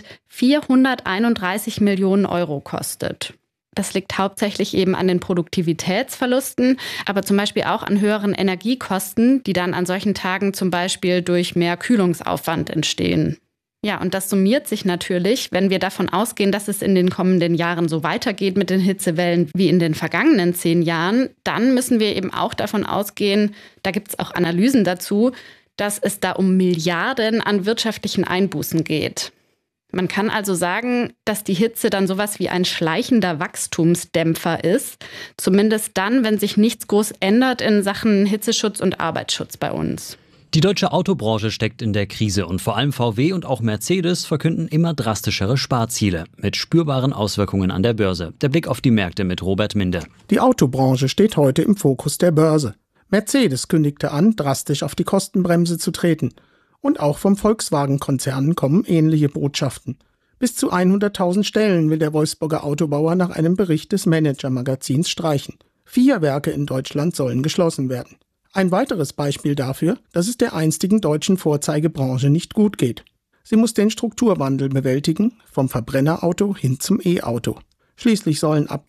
431 Millionen Euro kostet. Das liegt hauptsächlich eben an den Produktivitätsverlusten, aber zum Beispiel auch an höheren Energiekosten, die dann an solchen Tagen zum Beispiel durch mehr Kühlungsaufwand entstehen. Ja, und das summiert sich natürlich, wenn wir davon ausgehen, dass es in den kommenden Jahren so weitergeht mit den Hitzewellen wie in den vergangenen 10 Jahren, dann müssen wir eben auch davon ausgehen, da gibt es auch Analysen dazu, dass es da um Milliarden an wirtschaftlichen Einbußen geht. Man kann also sagen, dass die Hitze dann sowas wie ein schleichender Wachstumsdämpfer ist, zumindest dann, wenn sich nichts groß ändert in Sachen Hitzeschutz und Arbeitsschutz bei uns. Die deutsche Autobranche steckt in der Krise und vor allem VW und auch Mercedes verkünden immer drastischere Sparziele mit spürbaren Auswirkungen an der Börse. Der Blick auf die Märkte mit Robert Minde. Die Autobranche steht heute im Fokus der Börse. Mercedes kündigte an, drastisch auf die Kostenbremse zu treten. Und auch vom Volkswagen-Konzern kommen ähnliche Botschaften. Bis zu 100.000 Stellen will der Wolfsburger Autobauer nach einem Bericht des Manager-Magazins streichen. 4 Werke in Deutschland sollen geschlossen werden. Ein weiteres Beispiel dafür, dass es der einstigen deutschen Vorzeigebranche nicht gut geht. Sie muss den Strukturwandel bewältigen, vom Verbrennerauto hin zum E-Auto. Schließlich sollen ab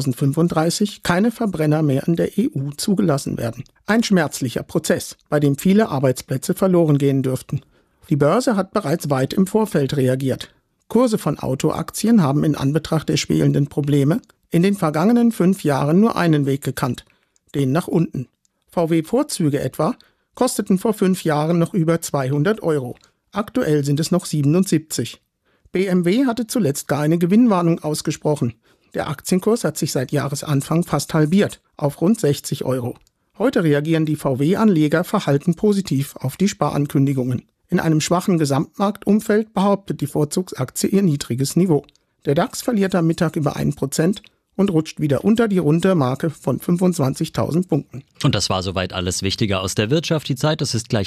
2035 keine Verbrenner mehr in der EU zugelassen werden. Ein schmerzlicher Prozess, bei dem viele Arbeitsplätze verloren gehen dürften. Die Börse hat bereits weit im Vorfeld reagiert. Kurse von Autoaktien haben in Anbetracht der schwelenden Probleme in den vergangenen 5 Jahren nur einen Weg gekannt, den nach unten. VW-Vorzüge etwa kosteten vor 5 Jahren noch über 200 Euro. Aktuell sind es noch 77. BMW hatte zuletzt gar eine Gewinnwarnung ausgesprochen. Der Aktienkurs hat sich seit Jahresanfang fast halbiert, auf rund 60 Euro. Heute reagieren die VW-Anleger verhalten positiv auf die Sparankündigungen. In einem schwachen Gesamtmarktumfeld behauptet die Vorzugsaktie ihr niedriges Niveau. Der DAX verliert am Mittag über 1% und rutscht wieder unter die runde Marke von 25.000 Punkten. Und das war soweit alles Wichtige aus der Wirtschaft. Die Zeit, das ist gleich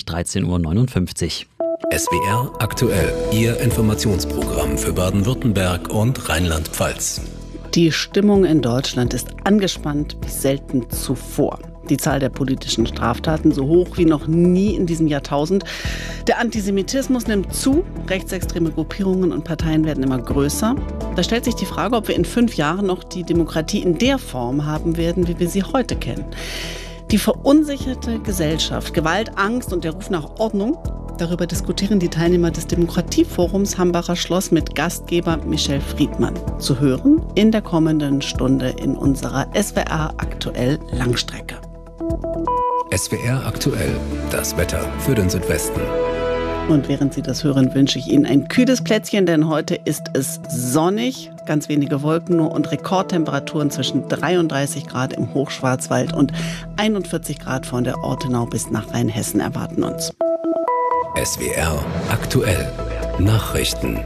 13.59 Uhr. SWR aktuell, Ihr Informationsprogramm für Baden-Württemberg und Rheinland-Pfalz. Die Stimmung in Deutschland ist angespannt wie selten zuvor. Die Zahl der politischen Straftaten so hoch wie noch nie in diesem Jahrtausend. Der Antisemitismus nimmt zu, rechtsextreme Gruppierungen und Parteien werden immer größer. Da stellt sich die Frage, ob wir in 5 Jahren noch die Demokratie in der Form haben werden, wie wir sie heute kennen. Die verunsicherte Gesellschaft, Gewalt, Angst und der Ruf nach Ordnung, darüber diskutieren die Teilnehmer des Demokratieforums Hambacher Schloss mit Gastgeber Michel Friedmann. Zu hören in der kommenden Stunde in unserer SWR aktuell Langstrecke. SWR aktuell, das Wetter für den Südwesten. Und während Sie das hören, wünsche ich Ihnen ein kühles Plätzchen, denn heute ist es sonnig, ganz wenige Wolken nur und Rekordtemperaturen zwischen 33 Grad im Hochschwarzwald und 41 Grad von der Ortenau bis nach Rheinhessen erwarten uns. SWR aktuell, Nachrichten.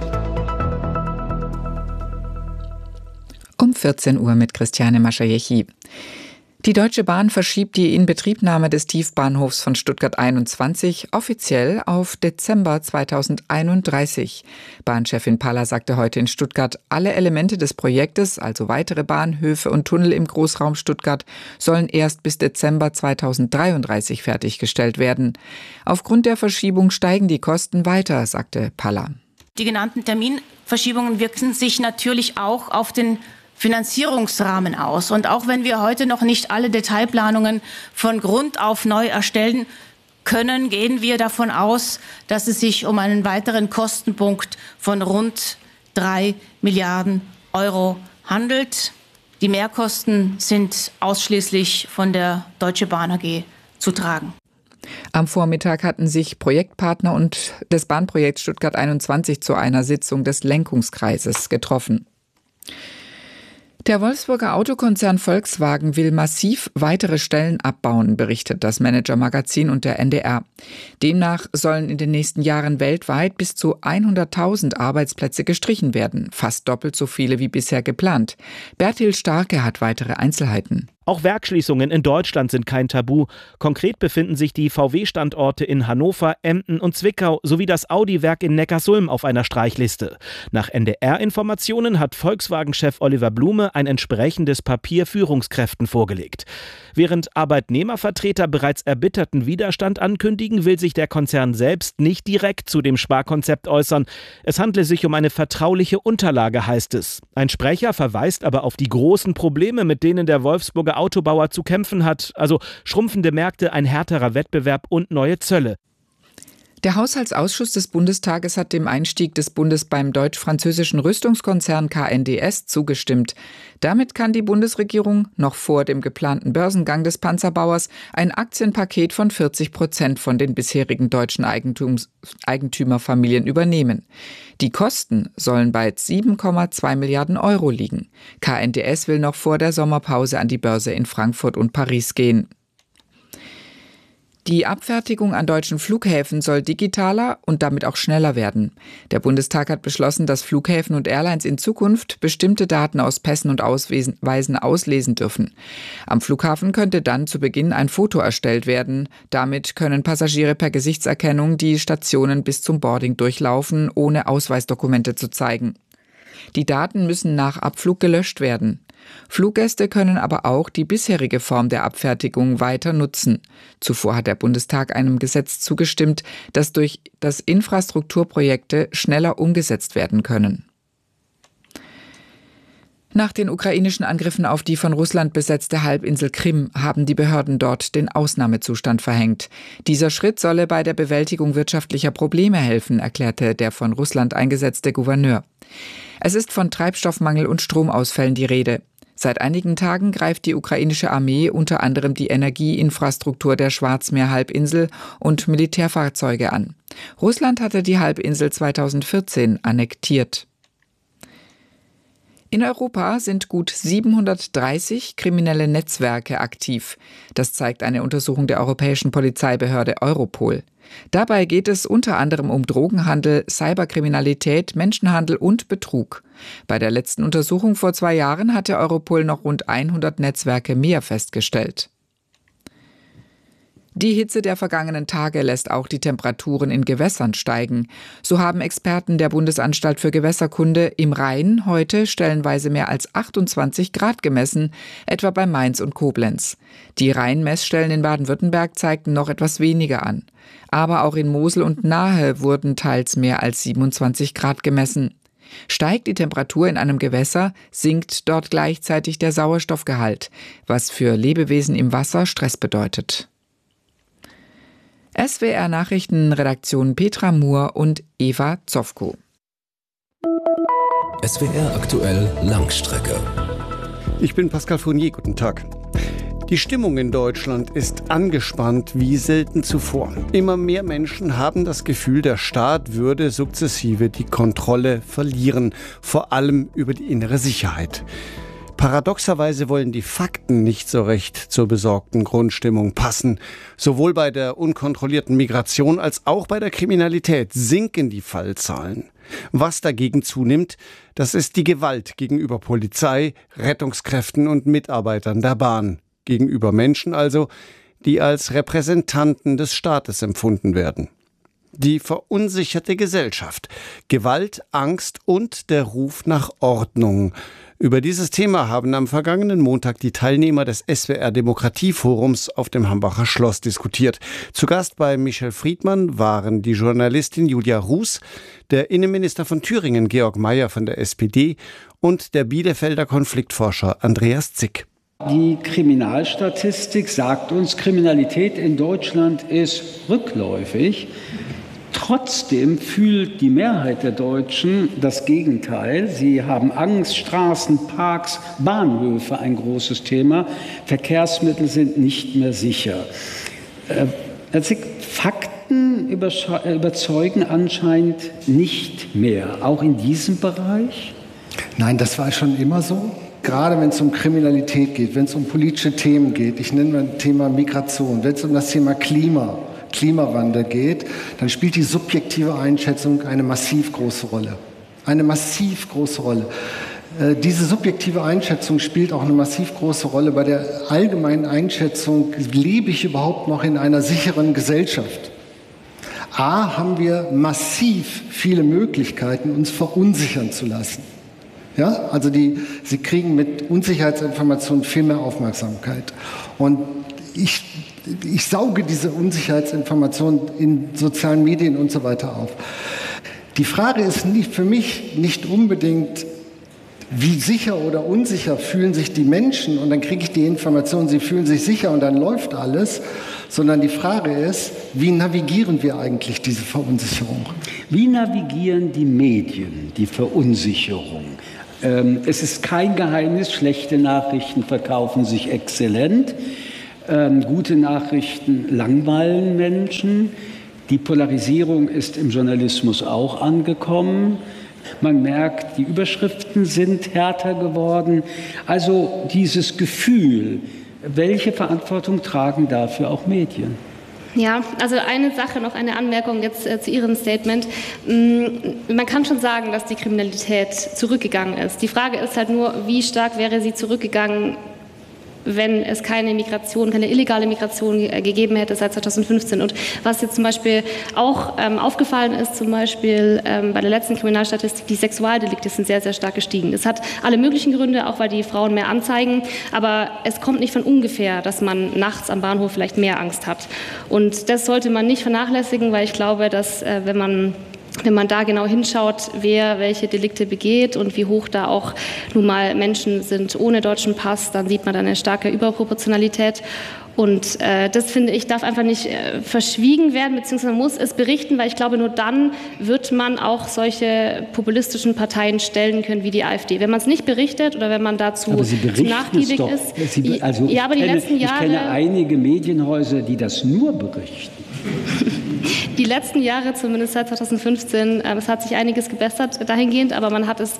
Um 14 Uhr mit Christiane Maschajechi. Die Deutsche Bahn verschiebt die Inbetriebnahme des Tiefbahnhofs von Stuttgart 21 offiziell auf Dezember 2031. Bahnchefin Paller sagte heute in Stuttgart, alle Elemente des Projektes, also weitere Bahnhöfe und Tunnel im Großraum Stuttgart, sollen erst bis Dezember 2033 fertiggestellt werden. Aufgrund der Verschiebung steigen die Kosten weiter, sagte Paller. Die genannten Terminverschiebungen wirken sich natürlich auch auf den Finanzierungsrahmen aus. Und auch wenn wir heute noch nicht alle Detailplanungen von Grund auf neu erstellen können, gehen wir davon aus, dass es sich um einen weiteren Kostenpunkt von rund 3 Milliarden Euro handelt. Die Mehrkosten sind ausschließlich von der Deutsche Bahn AG zu tragen. Am Vormittag hatten sich Projektpartner und des Bahnprojekts Stuttgart 21 zu einer Sitzung des Lenkungskreises getroffen. Der Wolfsburger Autokonzern Volkswagen will massiv weitere Stellen abbauen, berichtet das Manager-Magazin und der NDR. Demnach sollen in den nächsten Jahren weltweit bis zu 100.000 Arbeitsplätze gestrichen werden, fast doppelt so viele wie bisher geplant. Bertil Starke hat weitere Einzelheiten. Auch Werksschließungen in Deutschland sind kein Tabu. Konkret befinden sich die VW-Standorte in Hannover, Emden und Zwickau sowie das Audi-Werk in Neckarsulm auf einer Streichliste. Nach NDR-Informationen hat Volkswagen-Chef Oliver Blume ein entsprechendes Papier Führungskräften vorgelegt. Während Arbeitnehmervertreter bereits erbitterten Widerstand ankündigen, will sich der Konzern selbst nicht direkt zu dem Sparkonzept äußern. Es handle sich um eine vertrauliche Unterlage, heißt es. Ein Sprecher verweist aber auf die großen Probleme, mit denen der Wolfsburger Autobauer zu kämpfen hat, also schrumpfende Märkte, ein härterer Wettbewerb und neue Zölle. Der Haushaltsausschuss des Bundestages hat dem Einstieg des Bundes beim deutsch-französischen Rüstungskonzern KNDS zugestimmt. Damit kann die Bundesregierung noch vor dem geplanten Börsengang des Panzerbauers ein Aktienpaket von 40% von den bisherigen deutschen Eigentümerfamilien übernehmen. Die Kosten sollen bei 7,2 Milliarden Euro liegen. KNDS will noch vor der Sommerpause an die Börse in Frankfurt und Paris gehen. Die Abfertigung an deutschen Flughäfen soll digitaler und damit auch schneller werden. Der Bundestag hat beschlossen, dass Flughäfen und Airlines in Zukunft bestimmte Daten aus Pässen und Ausweisen auslesen dürfen. Am Flughafen könnte dann zu Beginn ein Foto erstellt werden. Damit können Passagiere per Gesichtserkennung die Stationen bis zum Boarding durchlaufen, ohne Ausweisdokumente zu zeigen. Die Daten müssen nach Abflug gelöscht werden. Fluggäste können aber auch die bisherige Form der Abfertigung weiter nutzen. Zuvor hat der Bundestag einem Gesetz zugestimmt, das durch das Infrastrukturprojekte schneller umgesetzt werden können. Nach den ukrainischen Angriffen auf die von Russland besetzte Halbinsel Krim haben die Behörden dort den Ausnahmezustand verhängt. Dieser Schritt solle bei der Bewältigung wirtschaftlicher Probleme helfen, erklärte der von Russland eingesetzte Gouverneur. Es ist von Treibstoffmangel und Stromausfällen die Rede. Seit einigen Tagen greift die ukrainische Armee unter anderem die Energieinfrastruktur der Schwarzmeerhalbinsel und Militärfahrzeuge an. Russland hatte die Halbinsel 2014 annektiert. In Europa sind gut 730 kriminelle Netzwerke aktiv. Das zeigt eine Untersuchung der europäischen Polizeibehörde Europol. Dabei geht es unter anderem um Drogenhandel, Cyberkriminalität, Menschenhandel und Betrug. Bei der letzten Untersuchung vor 2 Jahren hatte Europol noch rund 100 Netzwerke mehr festgestellt. Die Hitze der vergangenen Tage lässt auch die Temperaturen in Gewässern steigen. So haben Experten der Bundesanstalt für Gewässerkunde im Rhein heute stellenweise mehr als 28 Grad gemessen, etwa bei Mainz und Koblenz. Die Rheinmessstellen in Baden-Württemberg zeigten noch etwas weniger an. Aber auch in Mosel und Nahe wurden teils mehr als 27 Grad gemessen. Steigt die Temperatur in einem Gewässer, sinkt dort gleichzeitig der Sauerstoffgehalt, was für Lebewesen im Wasser Stress bedeutet. SWR-Nachrichtenredaktion Petra Muhr und Eva Zofko. SWR aktuell Langstrecke. Ich bin Pascal Fournier, guten Tag. Die Stimmung in Deutschland ist angespannt wie selten zuvor. Immer mehr Menschen haben das Gefühl, der Staat würde sukzessive die Kontrolle verlieren, vor allem über die innere Sicherheit. Paradoxerweise wollen die Fakten nicht so recht zur besorgten Grundstimmung passen. Sowohl bei der unkontrollierten Migration als auch bei der Kriminalität sinken die Fallzahlen. Was dagegen zunimmt, das ist die Gewalt gegenüber Polizei, Rettungskräften und Mitarbeitern der Bahn. Gegenüber Menschen also, die als Repräsentanten des Staates empfunden werden. Die verunsicherte Gesellschaft, Gewalt, Angst und der Ruf nach Ordnung. Über dieses Thema haben am vergangenen Montag die Teilnehmer des SWR-Demokratieforums auf dem Hambacher Schloss diskutiert. Zu Gast bei Michel Friedmann waren die Journalistin Julia Ruß, der Innenminister von Thüringen Georg Mayer von der SPD und der Bielefelder Konfliktforscher Andreas Zick. Die Kriminalstatistik sagt uns, Kriminalität in Deutschland ist rückläufig. Trotzdem fühlt die Mehrheit der Deutschen das Gegenteil. Sie haben Angst, Straßen, Parks, Bahnhöfe ein großes Thema. Verkehrsmittel sind nicht mehr sicher. Also Fakten überzeugen anscheinend nicht mehr, auch in diesem Bereich? Nein, das war schon immer so. Gerade wenn es um Kriminalität geht, wenn es um politische Themen geht, ich nenne mal das Thema Migration, wenn es um das Thema Klimawandel geht, dann spielt die subjektive Einschätzung eine massiv große Rolle. Eine massiv große Rolle. Diese subjektive Einschätzung spielt auch eine massiv große Rolle bei der allgemeinen Einschätzung, lebe ich überhaupt noch in einer sicheren Gesellschaft? A, haben wir massiv viele Möglichkeiten, uns verunsichern zu lassen. Ja, also Sie kriegen mit Unsicherheitsinformationen viel mehr Aufmerksamkeit. Und ich sauge diese Unsicherheitsinformationen in sozialen Medien und so weiter auf. Die Frage ist für mich nicht unbedingt, wie sicher oder unsicher fühlen sich die Menschen, und dann kriege ich die Information, sie fühlen sich sicher und dann läuft alles, sondern die Frage ist, wie navigieren wir eigentlich diese Verunsicherung? Wie navigieren die Medien die Verunsicherung? Es ist kein Geheimnis, schlechte Nachrichten verkaufen sich exzellent, gute Nachrichten langweilen Menschen, die Polarisierung ist im Journalismus auch angekommen. Man merkt, die Überschriften sind härter geworden. Also dieses Gefühl, welche Verantwortung tragen dafür auch Medien? Ja, also eine Sache, noch eine Anmerkung jetzt zu Ihrem Statement. Man kann schon sagen, dass die Kriminalität zurückgegangen ist. Die Frage ist halt nur, wie stark wäre sie zurückgegangen, wenn es keine illegale Migration gegeben hätte seit 2015. Und was jetzt zum Beispiel auch aufgefallen ist, zum Beispiel bei der letzten Kriminalstatistik, die Sexualdelikte sind sehr, sehr stark gestiegen. Das hat alle möglichen Gründe, auch weil die Frauen mehr anzeigen. Aber es kommt nicht von ungefähr, dass man nachts am Bahnhof vielleicht mehr Angst hat. Und das sollte man nicht vernachlässigen, weil ich glaube, dass wenn man da genau hinschaut, wer welche Delikte begeht und wie hoch da auch nun mal Menschen sind ohne deutschen Pass, dann sieht man da eine starke Überproportionalität. Und das, finde ich, darf einfach nicht verschwiegen werden, beziehungsweise man muss es berichten, weil ich glaube, nur dann wird man auch solche populistischen Parteien stellen können wie die AfD. Wenn man es nicht berichtet oder wenn man dazu zu nachgiebig ist. Ja, aber die letzten Jahre. Ich kenne einige Medienhäuser, die das nur berichten. Die letzten Jahre, zumindest seit 2015, es hat sich einiges gebessert dahingehend, aber man hat es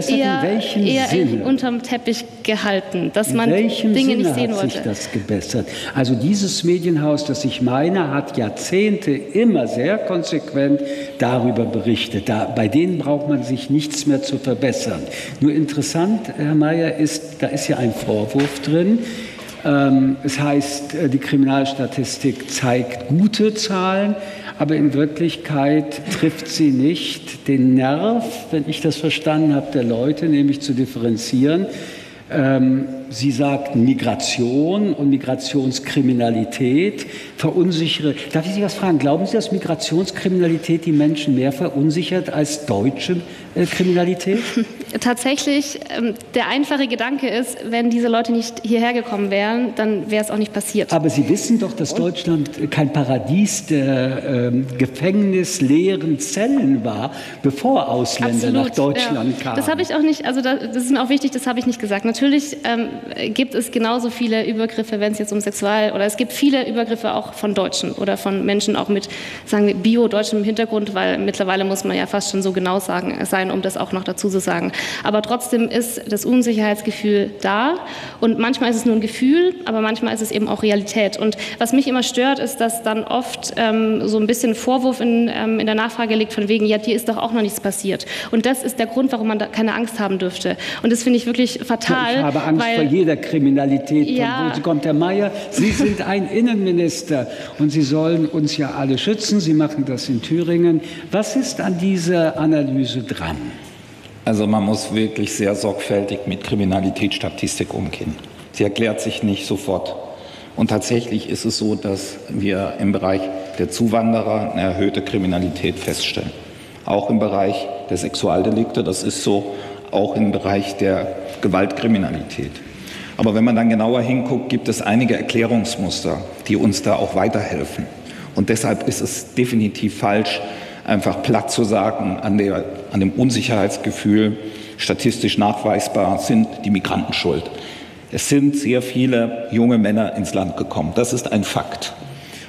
eher unterm Teppich gehalten, dass man Dinge nicht sehen wollte. In welchem Sinne hat sich das gebessert? Also dieses Medienhaus, das ich meine, hat Jahrzehnte immer sehr konsequent darüber berichtet. Bei denen braucht man sich nichts mehr zu verbessern. Nur interessant, Herr Mayer, da ist ja ein Vorwurf drin. Es heißt, die Kriminalstatistik zeigt gute Zahlen, aber in Wirklichkeit trifft sie nicht den Nerv, wenn ich das verstanden habe, der Leute, nämlich zu differenzieren. Sie sagt Migration und Migrationskriminalität verunsichere. Darf ich Sie was fragen? Glauben Sie, dass Migrationskriminalität die Menschen mehr verunsichert als deutsche Kriminalität? Tatsächlich, der einfache Gedanke ist, wenn diese Leute nicht hierher gekommen wären, dann wäre es auch nicht passiert. Aber Sie wissen doch, dass Deutschland kein Paradies der gefängnisleeren Zellen war, bevor Ausländer nach Deutschland kamen. Das habe ich auch nicht, also das ist mir auch wichtig, das habe ich nicht gesagt. Natürlich gibt es genauso viele Übergriffe, wenn es jetzt um oder es gibt viele Übergriffe auch von Deutschen oder von Menschen auch mit, sagen wir, bio-deutschem Hintergrund, weil mittlerweile muss man ja fast schon so genau sein, um das auch noch dazu zu sagen. Aber trotzdem ist das Unsicherheitsgefühl da und manchmal ist es nur ein Gefühl, aber manchmal ist es eben auch Realität. Und was mich immer stört, ist, dass dann oft so ein bisschen Vorwurf in der Nachfrage liegt von wegen, ja, dir ist doch auch noch nichts passiert. Und das ist der Grund, warum man da keine Angst haben dürfte. Und das finde ich wirklich fatal. Ich habe Angst vor jeder Kriminalität. Ja. Von wo kommt, Herr Mayer? Sie sind ein Innenminister und Sie sollen uns ja alle schützen. Sie machen das in Thüringen. Was ist an dieser Analyse dran? Also man muss wirklich sehr sorgfältig mit Kriminalitätsstatistik umgehen. Sie erklärt sich nicht sofort. Und tatsächlich ist es so, dass wir im Bereich der Zuwanderer eine erhöhte Kriminalität feststellen. Auch im Bereich der Sexualdelikte, das ist so, auch im Bereich der Gewaltkriminalität. Aber wenn man dann genauer hinguckt, gibt es einige Erklärungsmuster, die uns da auch weiterhelfen. Und deshalb ist es definitiv falsch, einfach platt zu sagen, an dem Unsicherheitsgefühl, statistisch nachweisbar, sind die Migranten schuld. Es sind sehr viele junge Männer ins Land gekommen. Das ist ein Fakt.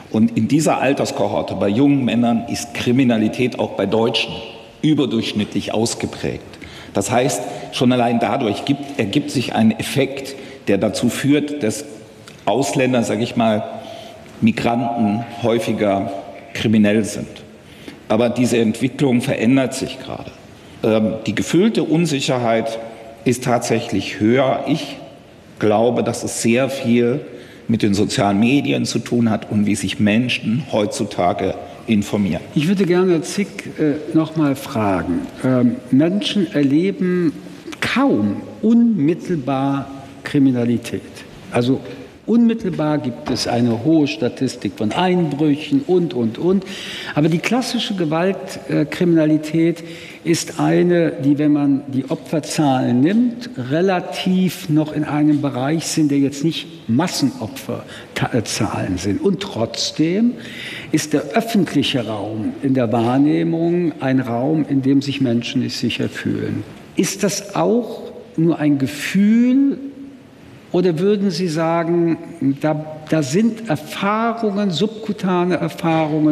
Und in dieser Alterskohorte bei jungen Männern ist Kriminalität auch bei Deutschen überdurchschnittlich ausgeprägt. Das heißt, schon allein dadurch ergibt sich ein Effekt, der dazu führt, dass Ausländer, sage ich mal, Migranten häufiger kriminell sind. Aber diese Entwicklung verändert sich gerade. Die gefühlte Unsicherheit ist tatsächlich höher. Ich glaube, dass es sehr viel mit den sozialen Medien zu tun hat und wie sich Menschen heutzutage informieren. Ich würde gerne Zick noch mal fragen. Menschen erleben kaum unmittelbar Kriminalität. Also unmittelbar gibt es eine hohe Statistik von Einbrüchen und. Aber die klassische Gewaltkriminalität ist eine, die, wenn man die Opferzahlen nimmt, relativ noch in einem Bereich sind, der jetzt nicht Massenopferzahlen sind. Und trotzdem ist der öffentliche Raum in der Wahrnehmung ein Raum, in dem sich Menschen nicht sicher fühlen. Ist das auch nur ein Gefühl? Oder würden Sie sagen, da sind Erfahrungen, subkutane Erfahrungen,